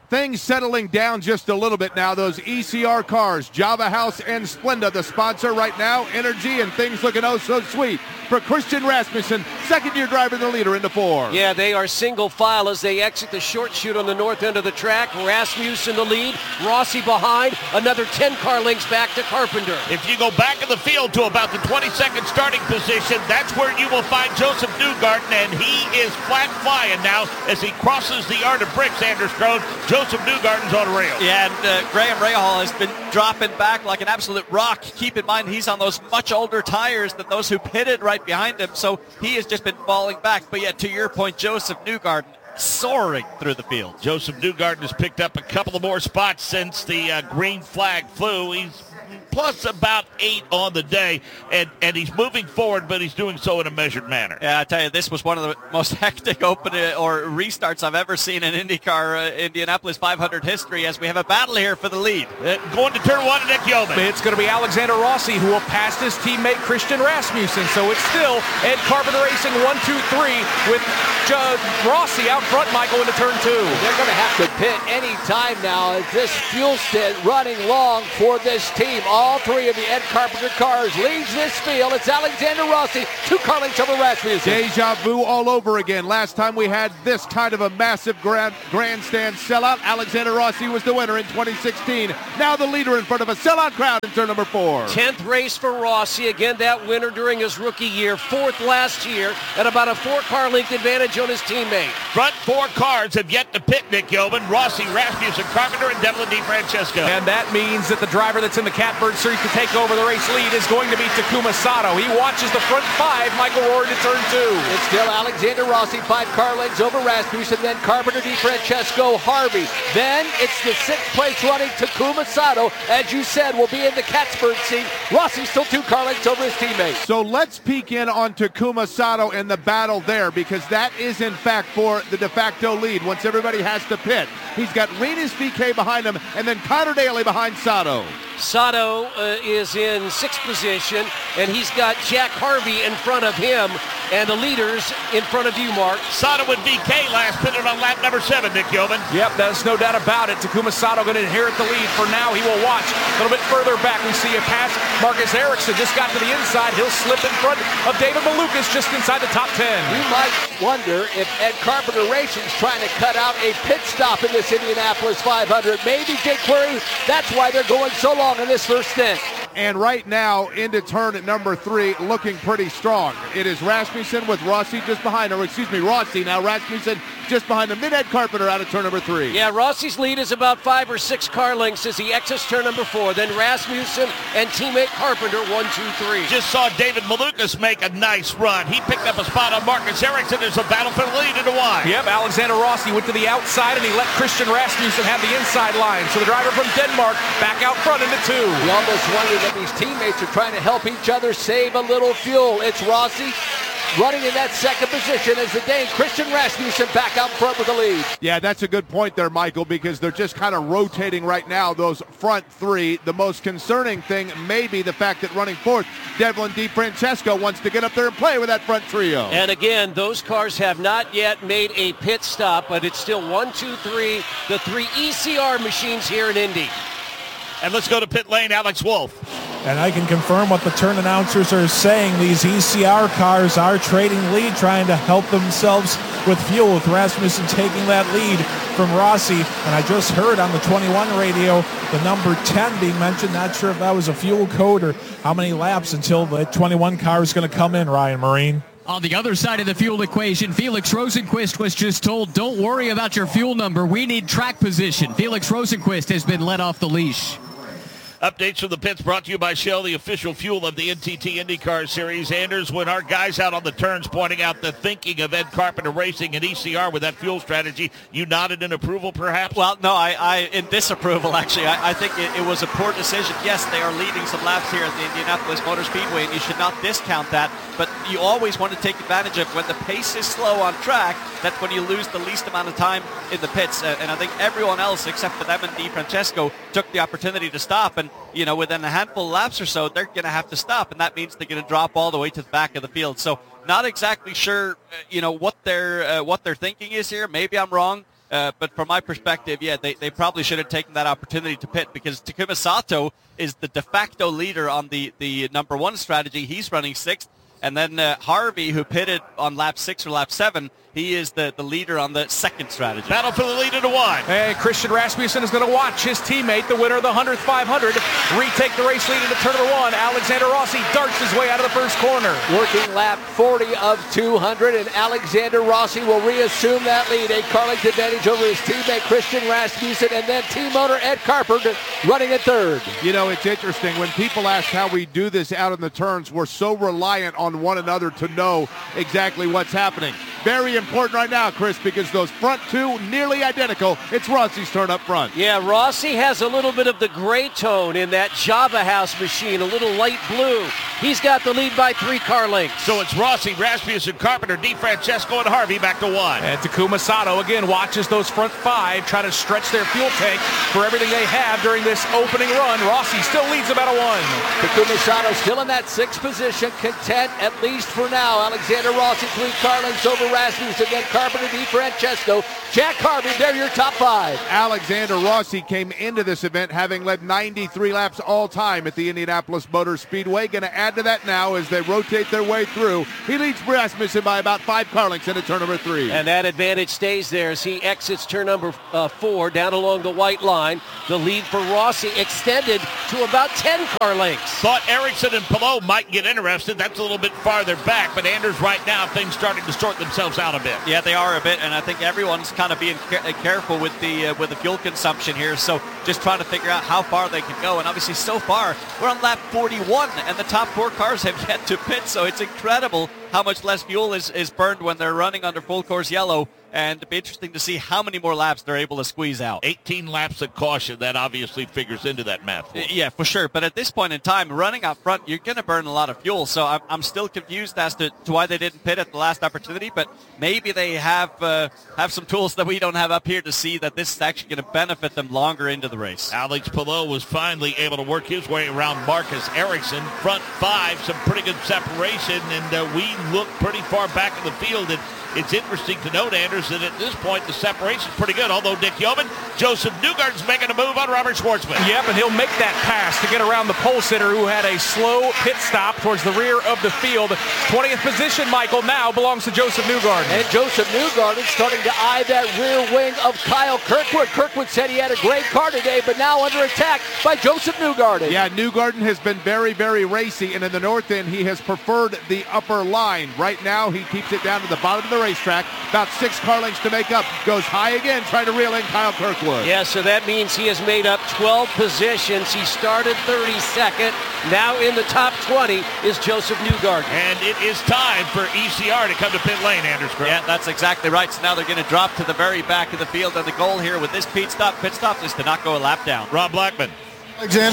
Things settling down just a little bit now. Those ECR cars, Java House and Splenda, the sponsor right now. Energy and things looking oh so sweet for Christian Rasmussen, second-year driver and the leader into 4. Yeah, they are single file as they exit the short chute on the north end of the track. Rasmussen the lead, Rossi behind, another 10 car lengths back to Carpenter. If you go back in the field to about the 22nd starting position, that's where you will find Joseph Newgarden, and he is flat flying now as he crosses the yard of bricks, Anders Strode. Joseph Newgarden's on rails. Yeah, and Graham Rahal has been dropping back like an absolute rock. Keep in mind, he's on those much older tires than those who pitted right behind him, so he has just been falling back. But yet, to your point, Joseph Newgarden soaring through the field. Joseph Newgarden has picked up a couple of more spots since the green flag flew. He's plus about 8 on the day, and he's moving forward, but he's doing so in a measured manner. Yeah, I tell you, this was one of the most hectic opening or restarts I've ever seen in IndyCar Indianapolis 500 history, as we have a battle here for the lead. Going to turn 1 to Nick Yeoman. It's going to be Alexander Rossi who will pass his teammate Christian Rasmussen. So it's still Ed Carpenter racing 1, 2, 3 with Rossi out front, Michael, into turn 2. They're going to have to pit any time now as this fuel stint running long for this team. All 3 of the Ed Carpenter cars leads this field. It's Alexander Rossi, 2 car lengths over Rasmussen. Deja vu all over again. Last time we had this kind of a massive grandstand sellout, Alexander Rossi was the winner in 2016. Now the leader in front of a sellout crowd in turn number 4. 10th race for Rossi. Again, that winner during his rookie year. 4th last year at about a 4 car length advantage on his teammate. Front 4 cars have yet to pit Nick Yeoman, Rossi, Rasmussen, Carpenter, and Devlin DeFrancesco. And that means that the driver that's in the Catbird Series to take over the race lead is going to be Takuma Sato. He watches the front 5, Michael Rory to turn 2. It's still Alexander Rossi, 5 car lengths over Rasmussen, then Carpenter, DeFrancesco, Harvey. Then it's the 6th place running Takuma Sato, as you said, will be in the Catbird seat. Rossi still 2 car lengths over his teammate. So let's peek in on Takuma Sato and the battle there, because that is in fact for the de facto lead once everybody has to pit. He's got Renus VK behind him and then Connor Daly behind Sato. Sato is in 6th position, and he's got Jack Harvey in front of him, and the leaders in front of you, Mark. Sato and VK last pitted on lap number 7, Nick Yeoman. Yep, there's no doubt about it. Takuma Sato going to inherit the lead. For now, he will watch. A little bit further back, we see a pass. Marcus Ericsson just got to the inside. He'll slip in front of David Malukas just inside the top 10. You might wonder if Ed Carpenter Racing is trying to cut out a pit stop in this Indianapolis 500. Maybe, Jake Query, that's why they're going so long in this first stint. And right now, into turn at number 3, looking pretty strong. It is Rasmussen with Rossi just behind him. Rossi now. Rasmussen just behind him. Then Ed Carpenter out of turn number 3. Yeah, Rossi's lead is about 5 or 6 car lengths as he exits turn number 4. Then Rasmussen and teammate Carpenter, 1, 2, 3. Just saw David Malukas make a nice run. He picked up a spot on Marcus Ericsson. There's a battle for the lead into wide. Yep, Alexander Rossi went to the outside, and he let Christian Rasmussen have the inside line. So the driver from Denmark back out front into 2. You almost wonder that these teammates are trying to help each other save a little fuel. It's Rossi running in that 2nd position as the Dane Christian Rasmussen back out front with the lead. Yeah, that's a good point there, Michael, because they're just kind of rotating right now, those front 3. The most concerning thing may be the fact that running 4th, Devlin DeFrancesco wants to get up there and play with that front trio. And again, those cars have not yet made a pit stop, but it's still 1, 2, 3, the 3 ECR machines here in Indy. And let's go to pit lane, Alex Wolf. And I can confirm what the turn announcers are saying. These ECR cars are trading lead, trying to help themselves with fuel, with Rasmussen taking that lead from Rossi. And I just heard on the 21 radio the number 10 being mentioned. Not sure if that was a fuel code or how many laps until the 21 car is going to come in, Ryan Marine. On the other side of the fuel equation, Felix Rosenqvist was just told, don't worry about your fuel number. We need track position. Felix Rosenqvist has been let off the leash. Updates from the pits brought to you by Shell, the official fuel of the NTT IndyCar Series. Anders, when our guys out on the turns pointing out the thinking of Ed Carpenter Racing and ECR with that fuel strategy, you nodded in approval, perhaps? Well, no, I in disapproval, actually. I think it was a poor decision. Yes, they are leading some laps here at the Indianapolis Motor Speedway, and you should not discount that. But you always want to take advantage of when the pace is slow on track. That's when you lose the least amount of time in the pits. And I think everyone else, except for them and DeFrancesco, took the opportunity to stop. And you know, within a handful of laps or so, they're going to have to stop, and that means they're going to drop all the way to the back of the field. So not exactly sure, what their thinking is here. Maybe I'm wrong, But from my perspective, yeah, they probably should have taken that opportunity to pit because Takuma Sato is the de facto leader on the number 1 strategy. He's running 6th. And then Harvey, who pitted on lap 6 or lap 7, he is the leader on the 2nd strategy. Battle for the lead into 1. Hey, Christian Rasmussen is going to watch his teammate, the winner of the 100th 500, retake the race lead into turn number 1. Alexander Rossi darts his way out of the first corner. Working lap 40 of 200, and Alexander Rossi will reassume that lead. A car length advantage over his teammate Christian Rasmussen, and then team owner Ed Carpenter running at 3rd. You know, it's interesting. When people ask how we do this out in the turns, we're so reliant on one another to know exactly what's happening. Very important right now, Chris, because those front 2 nearly identical. It's Rossi's turn up front. Yeah, Rossi has a little bit of the gray tone in that Java House machine, a little light blue. He's got the lead by 3 car lengths. So it's Rossi, Rasmussen, Carpenter, DeFrancesco, and Harvey back to 1. And Takuma Sato again watches those front 5 try to stretch their fuel tank for everything they have during this opening run. Rossi still leads about a 1. Takuma Sato still in that 6th position, content at least for now. Alexander Rossi 3 car lengths over Rasmussen, then Carpenter, DeFrancesco, Jack Harvey. They're your top 5. Alexander Rossi came into this event having led 93 laps all time at the Indianapolis Motor Speedway. Going to add to that now as they rotate their way through. He leads Rasmussen by about 5 car lengths into turn number 3. And that advantage stays there as he exits turn number 4 down along the white line. The lead for Rossi extended to about 10 car lengths. Thought Ericsson and Palou might get interested. That's a little bit farther back, but Anders, right now, things starting to sort themselves out a bit. Yeah, they are a bit, and I think everyone's kind of being careful with the fuel consumption here. So just trying to figure out how far they can go. And obviously, so far we're on lap 41, and the top 4 cars have yet to pit. So it's incredible how much less fuel is burned when they're running under full course yellow. And it'd be interesting to see how many more laps they're able to squeeze out. 18 laps of caution, that obviously figures into that math. Yeah, for sure. But at this point in time, running out front, you're going to burn a lot of fuel. So I'm still confused as to why they didn't pit at the last opportunity. But maybe they have some tools that we don't have up here to see that this is actually going to benefit them longer into the race. Alex Palou was finally able to work his way around Marcus Ericsson. Front 5, some pretty good separation, and we look pretty far back in the field. And it's interesting to note, Anders, that at this point the separation's pretty good. Although Nick Yeoman, Joseph Newgarden's making a move on Robert Schwartzman. Yep, and he'll make that pass to get around the pole sitter who had a slow pit stop towards the rear of the field. 20th position, Michael, now belongs to Joseph Newgarden. And Joseph Newgarden starting to eye that rear wing of Kyle Kirkwood. Kirkwood said he had a great car today, but now under attack by Joseph Newgarden. Yeah, Newgarden has been very, very racy, and in the north end, he has preferred the upper line. Right now, he keeps it down to the bottom of the racetrack. About 6 car lengths to make up. Goes high again, trying to reel in Kyle Kirkwood. Yeah, so that means he has made up 12 positions. He started 32nd. Now in the top 20 is Joseph Newgarden. And it is time for ECR to come to pit lane, Anders. Yeah, that's exactly right. So now they're going to drop to the very back of the field. And the goal here with this pit stop is to not go a lap down. Rob Blackman. Alexander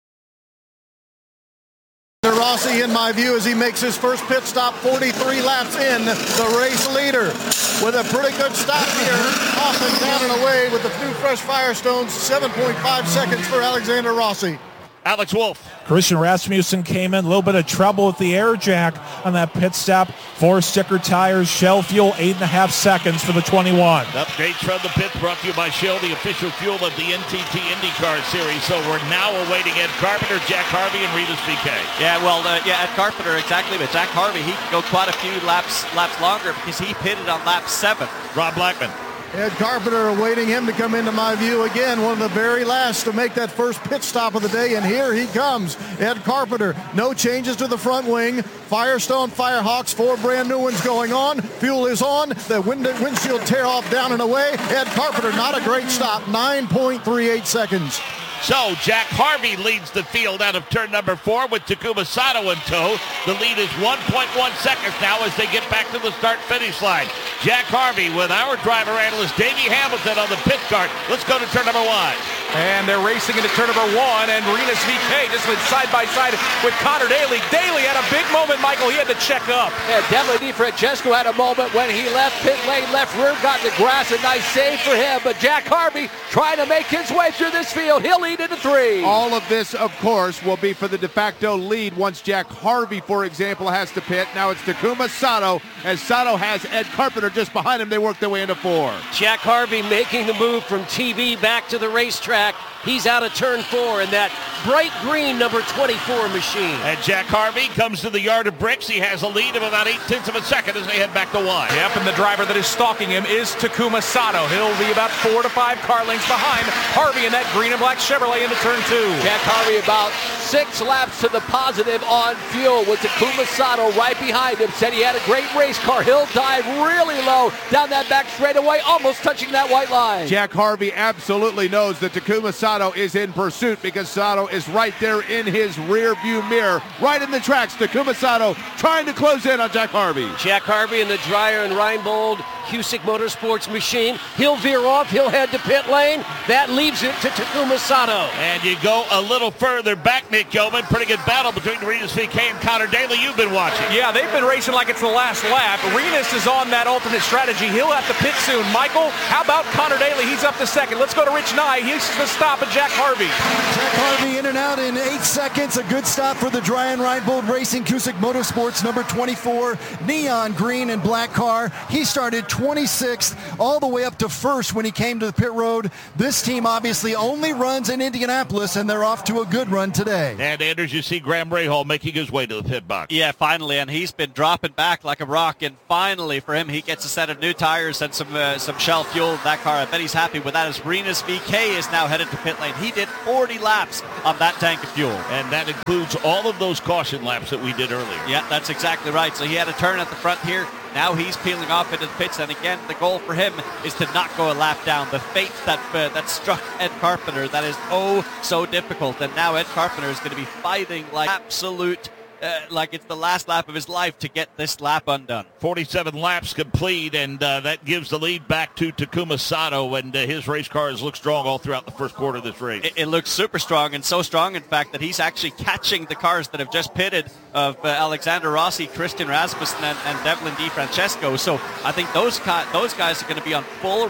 Rossi, in my view, as he makes his first pit stop 43 laps in, the race leader with a pretty good stop here, off and down and away with the new fresh Firestones. 7.5 seconds for Alexander Rossi. Alex Wolf. Christian Rasmussen came in, a little bit of trouble with the air jack on that pit stop. 4 sticker tires, Shell fuel, 8.5 seconds for the 21. Updates from the pit brought to you by Shell, the official fuel of the NTT IndyCar Series. So we're now awaiting Ed Carpenter, Jack Harvey, and Rivas BK. Yeah, well, Ed Carpenter, exactly. But Jack Harvey, he can go quite a few laps longer because he pitted on lap 7. Rob Blackman. Ed Carpenter awaiting him to come into my view again, one of the very last to make that first pit stop of the day, and here he comes. Ed Carpenter, no changes to the front wing. Firestone Firehawks, 4 brand new ones going on. Fuel is on. The windshield tear off down and away. Ed Carpenter, not a great stop, 9.38 seconds. So Jack Harvey leads the field out of turn number 4 with Takuma Sato in tow. The lead is 1.1 seconds now as they get back to the start-finish line. Jack Harvey with our driver analyst Davey Hamilton on the pit cart. Let's go to turn number 1. And they're racing into turn number 1, and Rinus VeeKay just went side by side with Connor Daly. Daly had a big moment, Michael. He had to check up. Yeah, Devlin DiFrancesco had a moment when he left pit lane, left rear, got in the grass. A nice save for him. But Jack Harvey trying to make his way through this field. He'll lead into 3. All of this, of course, will be for the de facto lead once Jack Harvey, for example, has to pit. Now it's Takuma Sato, as Sato has Ed Carpenter just behind him. They work their way into 4. Jack Harvey making the move from TV back to the racetrack. He's out of turn 4 in that bright green number 24 machine. And Jack Harvey comes to the yard of bricks. He has a lead of about 0.8 of a second as they head back to 1. Yep, and the driver that is stalking him is Takuma Sato. He'll be about 4 to 5 car lengths behind Harvey in that green and black Chevrolet into turn 2. Jack Harvey about 6 laps to the positive on fuel with Takuma Sato right behind him. Said he had a great race car. He'll dive really low down that back straightaway, almost touching that white line. Jack Harvey absolutely knows that Takuma Sato is in pursuit because Sato is right there in his rear view mirror, right in the tracks. Takuma Sato trying to close in on Jack Harvey. Jack Harvey in the Dreyer and Reinbold Cusick Motorsports machine. He'll veer off. He'll head to pit lane. That leaves it to Takuma Sato. And you go a little further back, Nick Gilman. Pretty good battle between Rinus VeeKay and Connor Daly. You've been watching. Yeah, they've been racing like it's the last lap. Rinus is on that alternate strategy. He'll have to pit soon. Michael, how about Connor Daly? He's up to second. Let's go to Rich Nye. He's the stop at Jack Harvey. Jack Harvey in and out in 8 seconds. A good stop for the Dreyer and Reinbold Racing Cusick Motorsports number 24 neon green and black car. He started 26th all the way up to 1st when he came to the pit road. This team obviously only runs in Indianapolis, and they're off to a good run today. And Anders, you see Graham Rahal making his way to the pit box. Yeah, finally, and he's been dropping back like a rock, and finally for him, he gets a set of new tires and some Shell fuel in that car. I bet he's happy with that as Rinus VeeKay is now headed to pit lane. He did 40 laps on that tank of fuel. And that includes all of those caution laps that we did earlier. Yeah, that's exactly right. So he had a turn at the front here. Now he's peeling off into the pits, and again, the goal for him is to not go a lap down. The fate that struck Ed Carpenter, that is so difficult. And now Ed Carpenter is going to be fighting like absolute, like it's the last lap of his life to get this lap undone. 47 laps complete, and that gives the lead back to Takuma Sato, and his race car has looked strong all throughout the first quarter of this race. It looks super strong, and so strong, in fact, that he's actually catching the cars that have just pitted of Alexander Rossi, Christian Rasmussen, and Devlin DiFrancesco. So I think those guys are going to be on full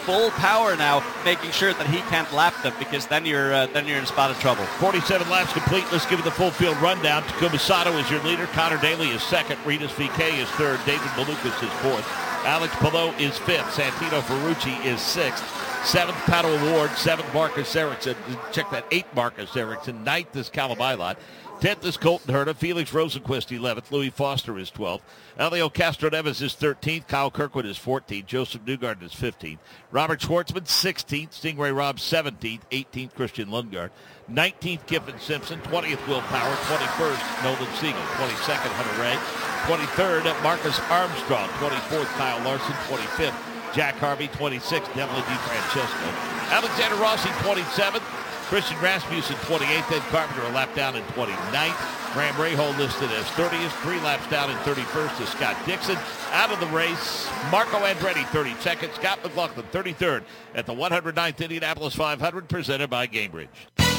power now, making sure that he can't lap them, because then you're in a spot of trouble. 47 laps complete. Let's give it the full field rundown. Takuma Sato is your leader. Connor Daly is second. Rinus VeeKay is third. David Malukas is fourth. Alex Palou is fifth. Santino Ferrucci is sixth. Seventh, Pato Award. Seventh, Marcus Ericsson. Check that. 8, Marcus Ericsson. Ninth is Callum Eilert. 10th is Colton Herta. Felix Rosenquist 11th. Louis Foster is 12th. Elio Castro-Neves is 13th. Kyle Kirkwood is 14th. Joseph Newgarden is 15th. Robert Schwartzman 16th. Stingray Robb 17th. 18th, Christian Lundgaard. 19th, Kiffin Simpson. 20th, Will Power. 21st, Nolan Siegel. 22nd, Hunter Ray. 23rd, Marcus Armstrong. 24th, Kyle Larson. 25th, Jack Harvey. 26th, Devlin DiFrancesco. Alexander Rossi, 27th. Christian Rasmussen, 28th. Ed Carpenter a lap down in 29th. Graham Rahal listed as 30th. 3 laps down in 31st is Scott Dixon. Out of the race, Marco Andretti, 32nd. Scott McLaughlin, 33rd at the 109th Indianapolis 500, presented by Gamebridge.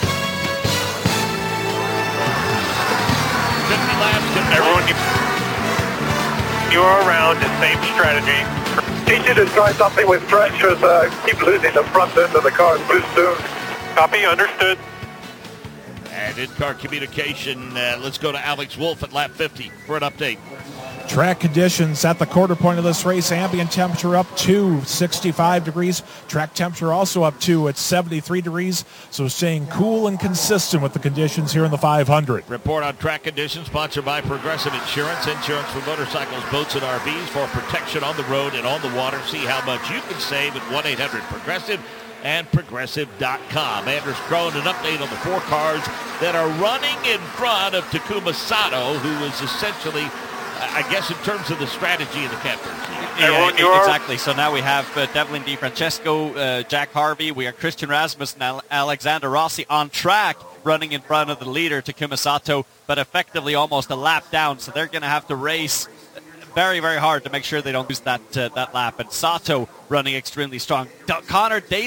50 laps. Everyone, you are around the same strategy. Teach you to try something with pressures. Keep losing the front end of the car too soon. Copy, understood. And in-car communication, let's go to Alex Wolf at lap 50 for an update. Track conditions at the quarter point of this race. Ambient temperature up to 65 degrees. Track temperature also up to at 73 degrees. So staying cool and consistent with the conditions here in the 500. Report on track conditions sponsored by Progressive Insurance. Insurance for motorcycles, boats, and RVs for protection on the road and on the water. See how much you can save at 1-800-PROGRESSIVE and Progressive.com. Anders Krohn, an update on the 4 cars that are running in front of Takuma Sato, who is essentially, I guess, in terms of the strategy of the captains. Yeah, exactly. So now we have Devlin DiFrancesco, Jack Harvey. We have Christian Rasmussen and Alexander Rossi on track, running in front of the leader, Takuma Sato, but effectively almost a lap down. So they're going to have to race very, very hard to make sure they don't lose that lap. And Sato running extremely strong. Connor Daly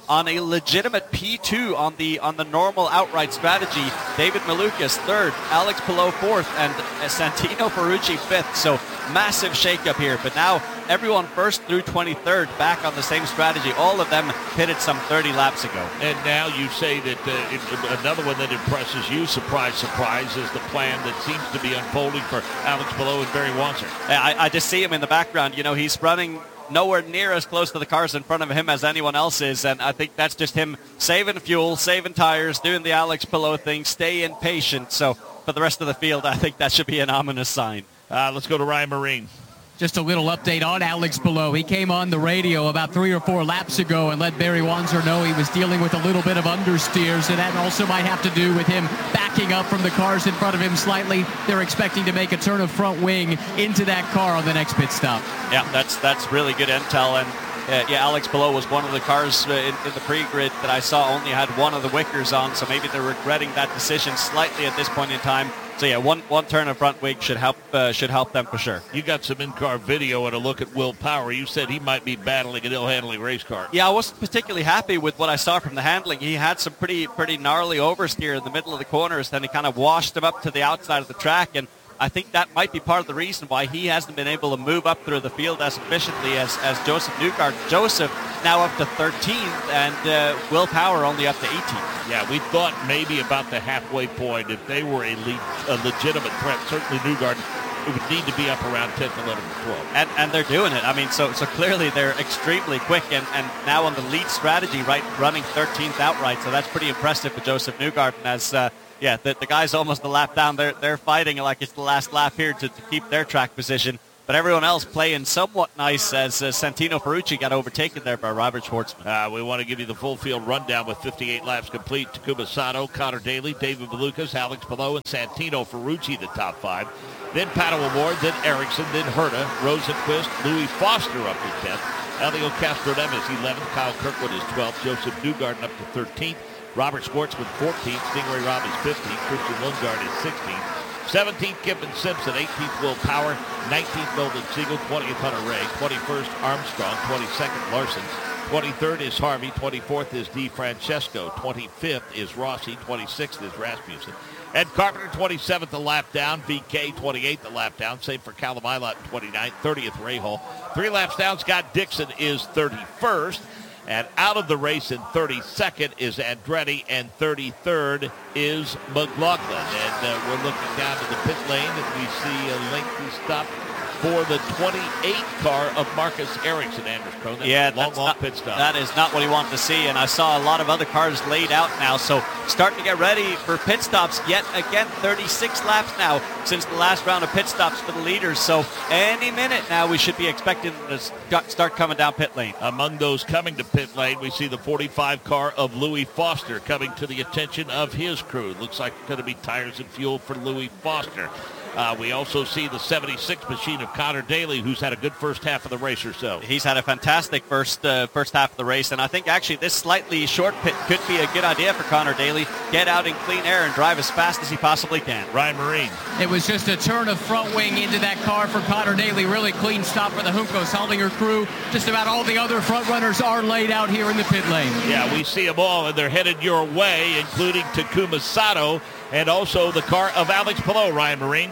on a legitimate P2 on the normal outright strategy. David Malukas third, Alex Palou fourth, and Santino Ferrucci fifth. So massive shakeup here. But now everyone first through 23rd back on the same strategy. All of them pitted some 30 laps ago. And now you say that another one that impresses you, surprise, surprise, is the plan that seems to be unfolding for Alex Palou and Barry Wanzer. I just see him in the background. He's running nowhere near as close to the cars in front of him as anyone else is, and I think that's just him saving fuel, saving tires, doing the Alex Palou thing, staying patient. So for the rest of the field, I think that should be an ominous sign. Let's go to Ryan Marine. Just a little update on Alex Palou. He came on the radio about 3 or 4 laps ago and let Barry Wanzer know he was dealing with a little bit of understeer, so that also might have to do with him backing up from the cars in front of him slightly. They're expecting to make a turn of front wing into that car on the next pit stop. Yeah, that's really good intel. And Alex Palou was one of the cars in the pre-grid that I saw only had one of the wickers on, so maybe they're regretting that decision slightly at this point in time. So yeah, one turn of front wing should help them for sure. You got some in-car video and a look at Will Power. You said he might be battling an ill-handling race car. Yeah, I wasn't particularly happy with what I saw from the handling. He had some pretty gnarly oversteer in the middle of the corners, then he kind of washed them up to the outside of the track, and I think that might be part of the reason why he hasn't been able to move up through the field as efficiently as Joseph Newgarden. Joseph now up to 13th, and Will Power only up to 18th. Yeah, we thought maybe about the halfway point, if they were a legitimate threat, certainly Newgarden, it would need to be up around 10th, 11th, 12th. And they're doing it. I mean, so clearly they're extremely quick, and now on the lead strategy, right, running 13th outright. So that's pretty impressive for Joseph Newgarden as... the guy's almost a lap down. They're fighting like it's the last lap here to keep their track position. But everyone else playing somewhat nice as Santino Ferrucci got overtaken there by Robert Schwartzman. We want to give you the full field rundown with 58 laps complete. Takuma Sato, Connor Daly, David Malukas, Alex Palou, and Santino Ferrucci, the top 5. Then Pato O'Ward, then Ericsson, then Herta, Rosenquist, Louis Foster up to 10th. Elio Castroneves, 11th. Kyle Kirkwood is 12th. Joseph Newgarden up to 13th. Robert Schwartzman, 14th. Stingray Robb is 15th. Christian Lundgaard is 16th. 17th, Gibbon Simpson. 18th, Will Power. 19th, Nolan Siegel. 20th, Hunter Ray. 21st, Armstrong. 22nd, Larson. 23rd is Harvey. 24th is DeFrancesco. 25th is Rossi. 26th is Rasmussen. Ed Carpenter, 27th, a lap down. VK, 28th, a lap down. Same for Callum Ilott, 29th. 30th, Ray Hall. 3 laps down, Scott Dixon is 31st. And out of the race in 32nd is Andretti, and 33rd is McLaughlin. And we're looking down to the pit lane, and we see a lengthy stop for the 28 car of Marcus Ericsson, Anders Krohn. That's a long pit stop. That is not what he wanted to see, and I saw a lot of other cars laid out now, so starting to get ready for pit stops. Yet again, 36 laps now since the last round of pit stops for the leaders, so any minute now we should be expecting to start coming down pit lane. Among those coming to pit lane, we see the 45 car of Louis Foster coming to the attention of his crew. Looks like it's going to be tires and fuel for Louis Foster. We also see the 76 machine of Connor Daly, who's had a good first half of the race or so. He's had a fantastic first half of the race, and I think actually this slightly short pit could be a good idea for Connor Daly. Get out in clean air and drive as fast as he possibly can. Ryan Marine. It was just a turn of front wing into that car for Connor Daly. Really clean stop for the Juncos Hollinger crew. Just about all the other front runners are laid out here in the pit lane. Yeah, we see them all, and they're headed your way, including Takuma Sato and also the car of Alex Palou, Ryan Marine.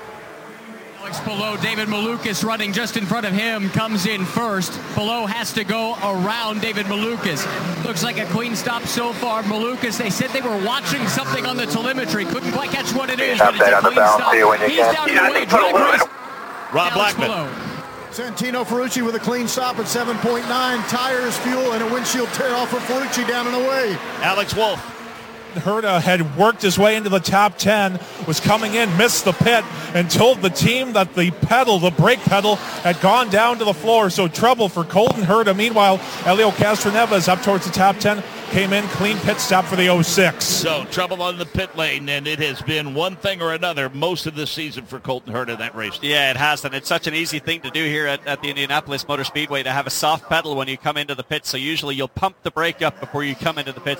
Alex Palou, David Malukas running just in front of him, comes in first. Palou has to go around David Malukas. Looks like a clean stop so far. Malukas, they said they were watching something on the telemetry. Couldn't quite catch what it is, but it's a clean stop. He's down to the way. Rob Blackman. Santino Ferrucci with a clean stop at 7.9. Tires, fuel, and a windshield tear off for Ferrucci down and away. Alex Wolf. Herta had worked his way into the top 10, was coming in, missed the pit, and told the team that the brake pedal, had gone down to the floor. So trouble for Colton Herta. Meanwhile, Elio Castroneves up towards the top 10, came in, clean pit stop for the 06. So trouble on the pit lane, and it has been one thing or another most of this season for Colton Herta in that race. Yeah, it has, and it's such an easy thing to do here at the Indianapolis Motor Speedway to have a soft pedal when you come into the pits. So usually you'll pump the brake up before you come into the pits, but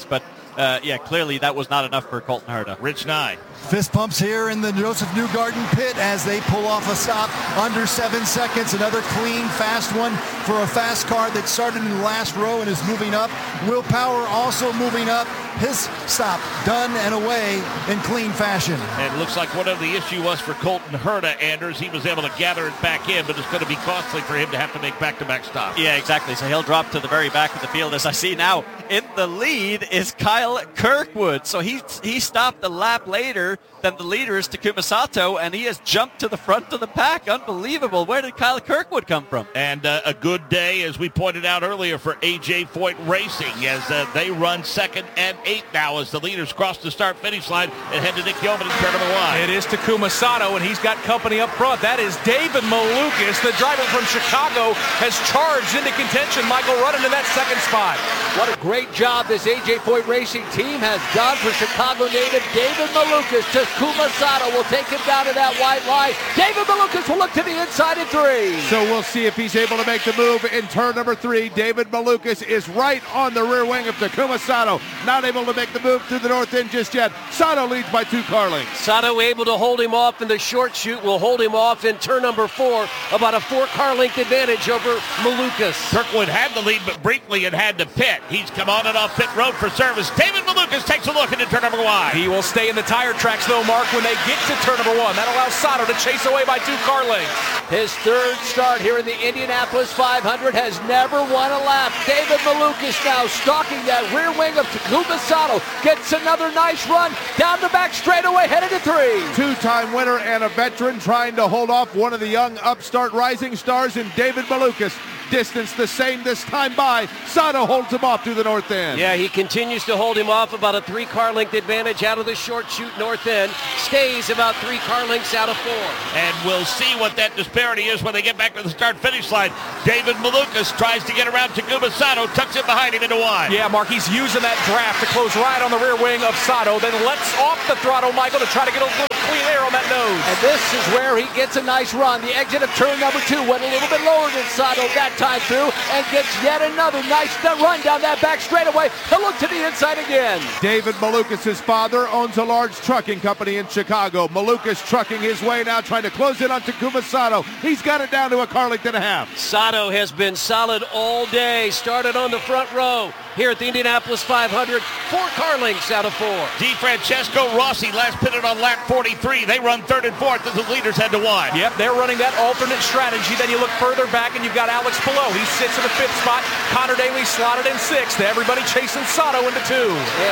clearly that was not enough for Colton Herta. Rich Nye. Fist pumps here in the Joseph Newgarden pit as they pull off a stop under 7 seconds. Another clean, fast one for a fast car that started in the last row and is moving up. Will Power also moving up. His stop done and away in clean fashion. And it looks like whatever the issue was for Colton Herta, Anders, he was able to gather it back in, but it's going to be costly for him to have to make back-to-back stops. Yeah, exactly. So he'll drop to the very back of the field. As I see now, in the lead is Kyle Kirkwood. So he stopped a lap later than the leader is Takuma Sato, and he has jumped to the front of the pack. Unbelievable. Where did Kyle Kirkwood come from? And a good day, as we pointed out earlier, for A.J. Foyt Racing, as they run 2nd and 8th now as the leaders cross the start-finish line and head to Nick Yeoman in turn number 1. It is Takuma Sato, and he's got company up front. That is David Malukas. The driver from Chicago has charged into contention. Michael running in that second spot. What a great job this A.J. Foyt Racing team has done for Chicago native David Malukas. Takuma Sato will take him down to that white line. David Malukas will look to the inside in 3. So we'll see if he's able to make the move in turn number 3. David Malukas is right on the rear wing of Takuma Sato. Not able to make the move through the north end just yet. Sato leads by 2 car lengths. Sato able to hold him off in the short shoot. Will hold him off in turn number 4. About a 4 car length advantage over Malukas. Kirkwood had the lead, but briefly it had to pit. He's come on and off pit road for service. David Malukas takes a look into turn number 1. He will stay in the tire tracks, though, Mark, when they get to turn number 1. That allows Sato to chase away by 2 car lengths. His third start here in the Indianapolis 500 has never won a lap. David Malukas now stalking that rear wing of Takuma Sato. Gets another nice run down the back straightaway, headed to 3. 2-time winner and a veteran trying to hold off one of the young upstart rising stars in David Malukas. Distance the same this time by. Sato holds him off through the north end. Yeah, he continues to hold him off. About a 3 car length advantage out of the short shoot north end. Stays about 3 car lengths out of 4. And we'll see what that disparity is when they get back to the start-finish line. David Malukas tries to get around Takuma Sato, tucks it behind him into 1. Yeah, Mark, he's using that draft to close right on the rear wing of Sato, then lets off the throttle, Michael, to try to get a little clean air on that nose. And this is where he gets a nice run. The exit of turn number 2 went a little bit lower than Sato that time through, and gets yet another nice run down that back straightaway. He'll look to the inside again. David Malukas' father owns a large trucking company in Chicago. Malukas trucking his way now, trying to close in on Takuma Sato. He's got it down to a car length and a half. Sato has been solid all day. Started on the front row here at the Indianapolis 500. 4 car lengths out of 4. DeFrancesco Rossi last pitted on lap 43. They run 3rd and 4th as the leaders head to 1. Yep, they're running that alternate strategy. Then you look further back and you've got Alex Palou. He sits in the 5th spot. Connor Daly slotted in 6th. Everybody chasing Sato into 2. And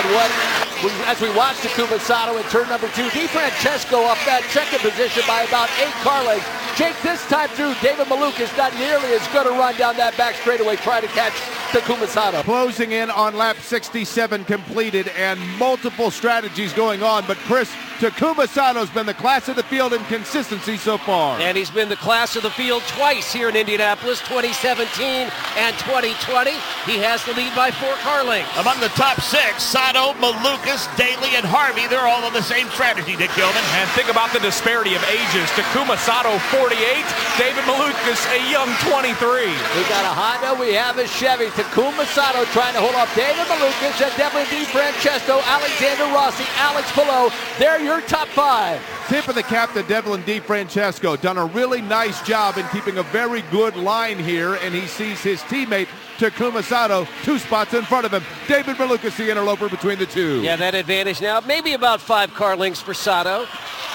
as we watch Takuma Sato in turn number 2, DeFrancesco up that second position by about 8 car lengths. Jake, this time through, David Malukas not nearly as good a run down that back straightaway trying to catch Takuma Sato. Closing in on lap 67 completed and multiple strategies going on, but Chris, Takuma Sato's been the class of the field in consistency so far. And he's been the class of the field twice here in Indianapolis, 2017 and 2020. He has the lead by 4 car lengths. Among the top 6, Sato, Malukas, Daly, and Harvey, they're all on the same strategy, Nick Gilman. And think about the disparity of ages. Takuma Sato, 48. David Malukas, a young 23. We got a Honda, we have a Chevy. Takuma Sato trying to hold off David Malukas and Devlin DeFrancesco, Alexander Rossi, Alex Palou. They're your top 5. Tip of the cap to Devlin DeFrancesco. Done a really nice job in keeping a very good line here, and he sees his teammate Takuma Sato 2 spots in front of him. David Malukas, the interloper between the 2. Yeah, that advantage now, maybe about 5 car lengths for Sato.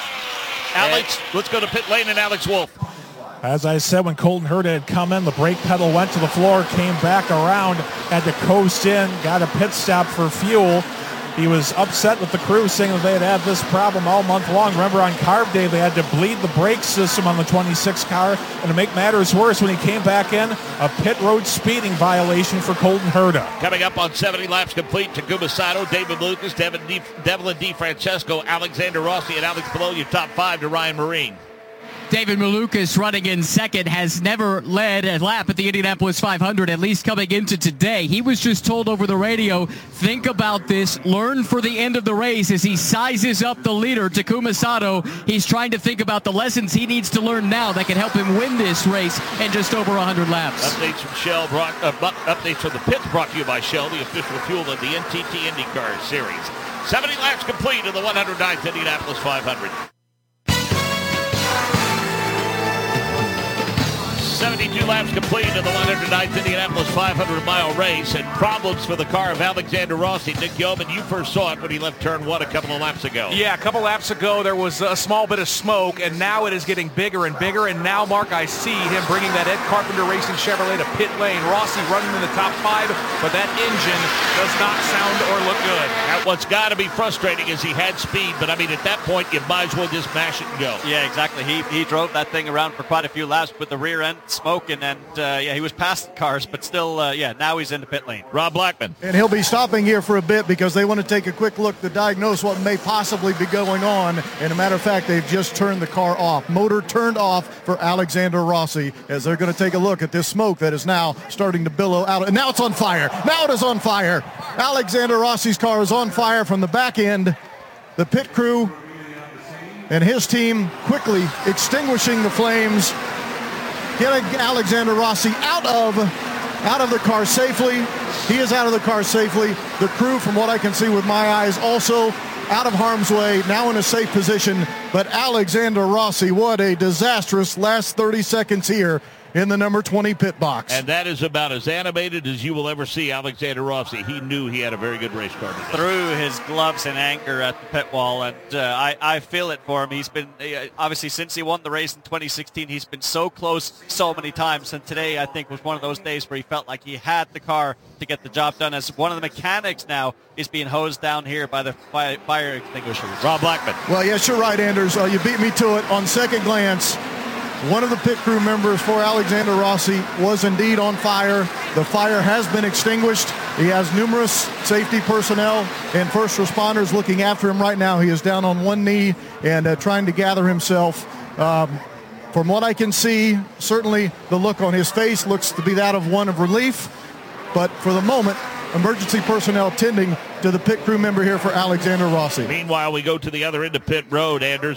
Alex, let's go to pit lane and Alex Wolf. As I said, when Colton Herta had come in, the brake pedal went to the floor, came back around, had to coast in, got a pit stop for fuel. He was upset with the crew, saying that they had this problem all month long. Remember, on carb day, they had to bleed the brake system on the 26 car. And to make matters worse, when he came back in, a pit road speeding violation for Colton Herta. Coming up on 70 laps complete, Takuma Sato, David Malukas, Devlin DeFrancesco, Alexander Rossi, and Alex Palou, your top 5 to Ryan Marine. David Malukas running in second has never led a lap at the Indianapolis 500, at least coming into today. He was just told over the radio, think about this, learn for the end of the race as he sizes up the leader, Takuma Sato. He's trying to think about the lessons he needs to learn now that can help him win this race in just over 100 laps. Updates from Shell, updates from the pits brought to you by Shell, the official fuel of the NTT IndyCar Series. 70 laps complete in the 109th Indianapolis 500. 72 laps complete in the 109th Indianapolis 500-mile race, and problems for the car of Alexander Rossi. Nick Yeoman, you first saw it when he left turn one a couple of laps ago. Yeah, a couple laps ago there was a small bit of smoke, and now it is getting bigger and bigger, and now, Mark, I see him bringing that Ed Carpenter Racing Chevrolet to pit lane. Rossi running in the top 5, but that engine does not sound or look good. Now, what's got to be frustrating is he had speed, but I mean, at that point, you might as well just mash it and go. Yeah, exactly. He drove that thing around for quite a few laps with the rear end smoking, and he was past the cars, but still, now he's in the pit lane. Rob Blackman. And he'll be stopping here for a bit because they want to take a quick look to diagnose what may possibly be going on. And a matter of fact, they've just turned the car off. Motor turned off for Alexander Rossi as they're going to take a look at this smoke that is now starting to billow out. And now it's on fire. Now it is on fire. Alexander Rossi's car is on fire from the back end. The pit crew and his team quickly extinguishing the flames, getting Alexander Rossi out of the car safely. He is out of the car safely. The crew, from what I can see with my eyes, also out of harm's way, now in a safe position. But Alexander Rossi, what a disastrous last 30 seconds here in the number 20 pit box. And that is about as animated as you will ever see Alexander Rossi. He knew he had a very good race car today. Threw his gloves in anger at the pit wall, and I feel it for him. He's been, obviously, since he won the race in 2016, he's been so close so many times, and today, I think, was one of those days where he felt like he had the car to get the job done, as one of the mechanics now is being hosed down here by the fire extinguishers. Rob Blackman. Well, yes, you're right, Anders. You beat me to it. On second glance, one of the pit crew members for Alexander Rossi was indeed on fire. The fire has been extinguished. He has numerous safety personnel and first responders looking after him right now. He is down on one knee and trying to gather himself. From what I can see, certainly the look on his face looks to be that of one of relief. But for the moment, emergency personnel tending to the pit crew member here for Alexander Rossi. Meanwhile, we go to the other end of pit road, Anders.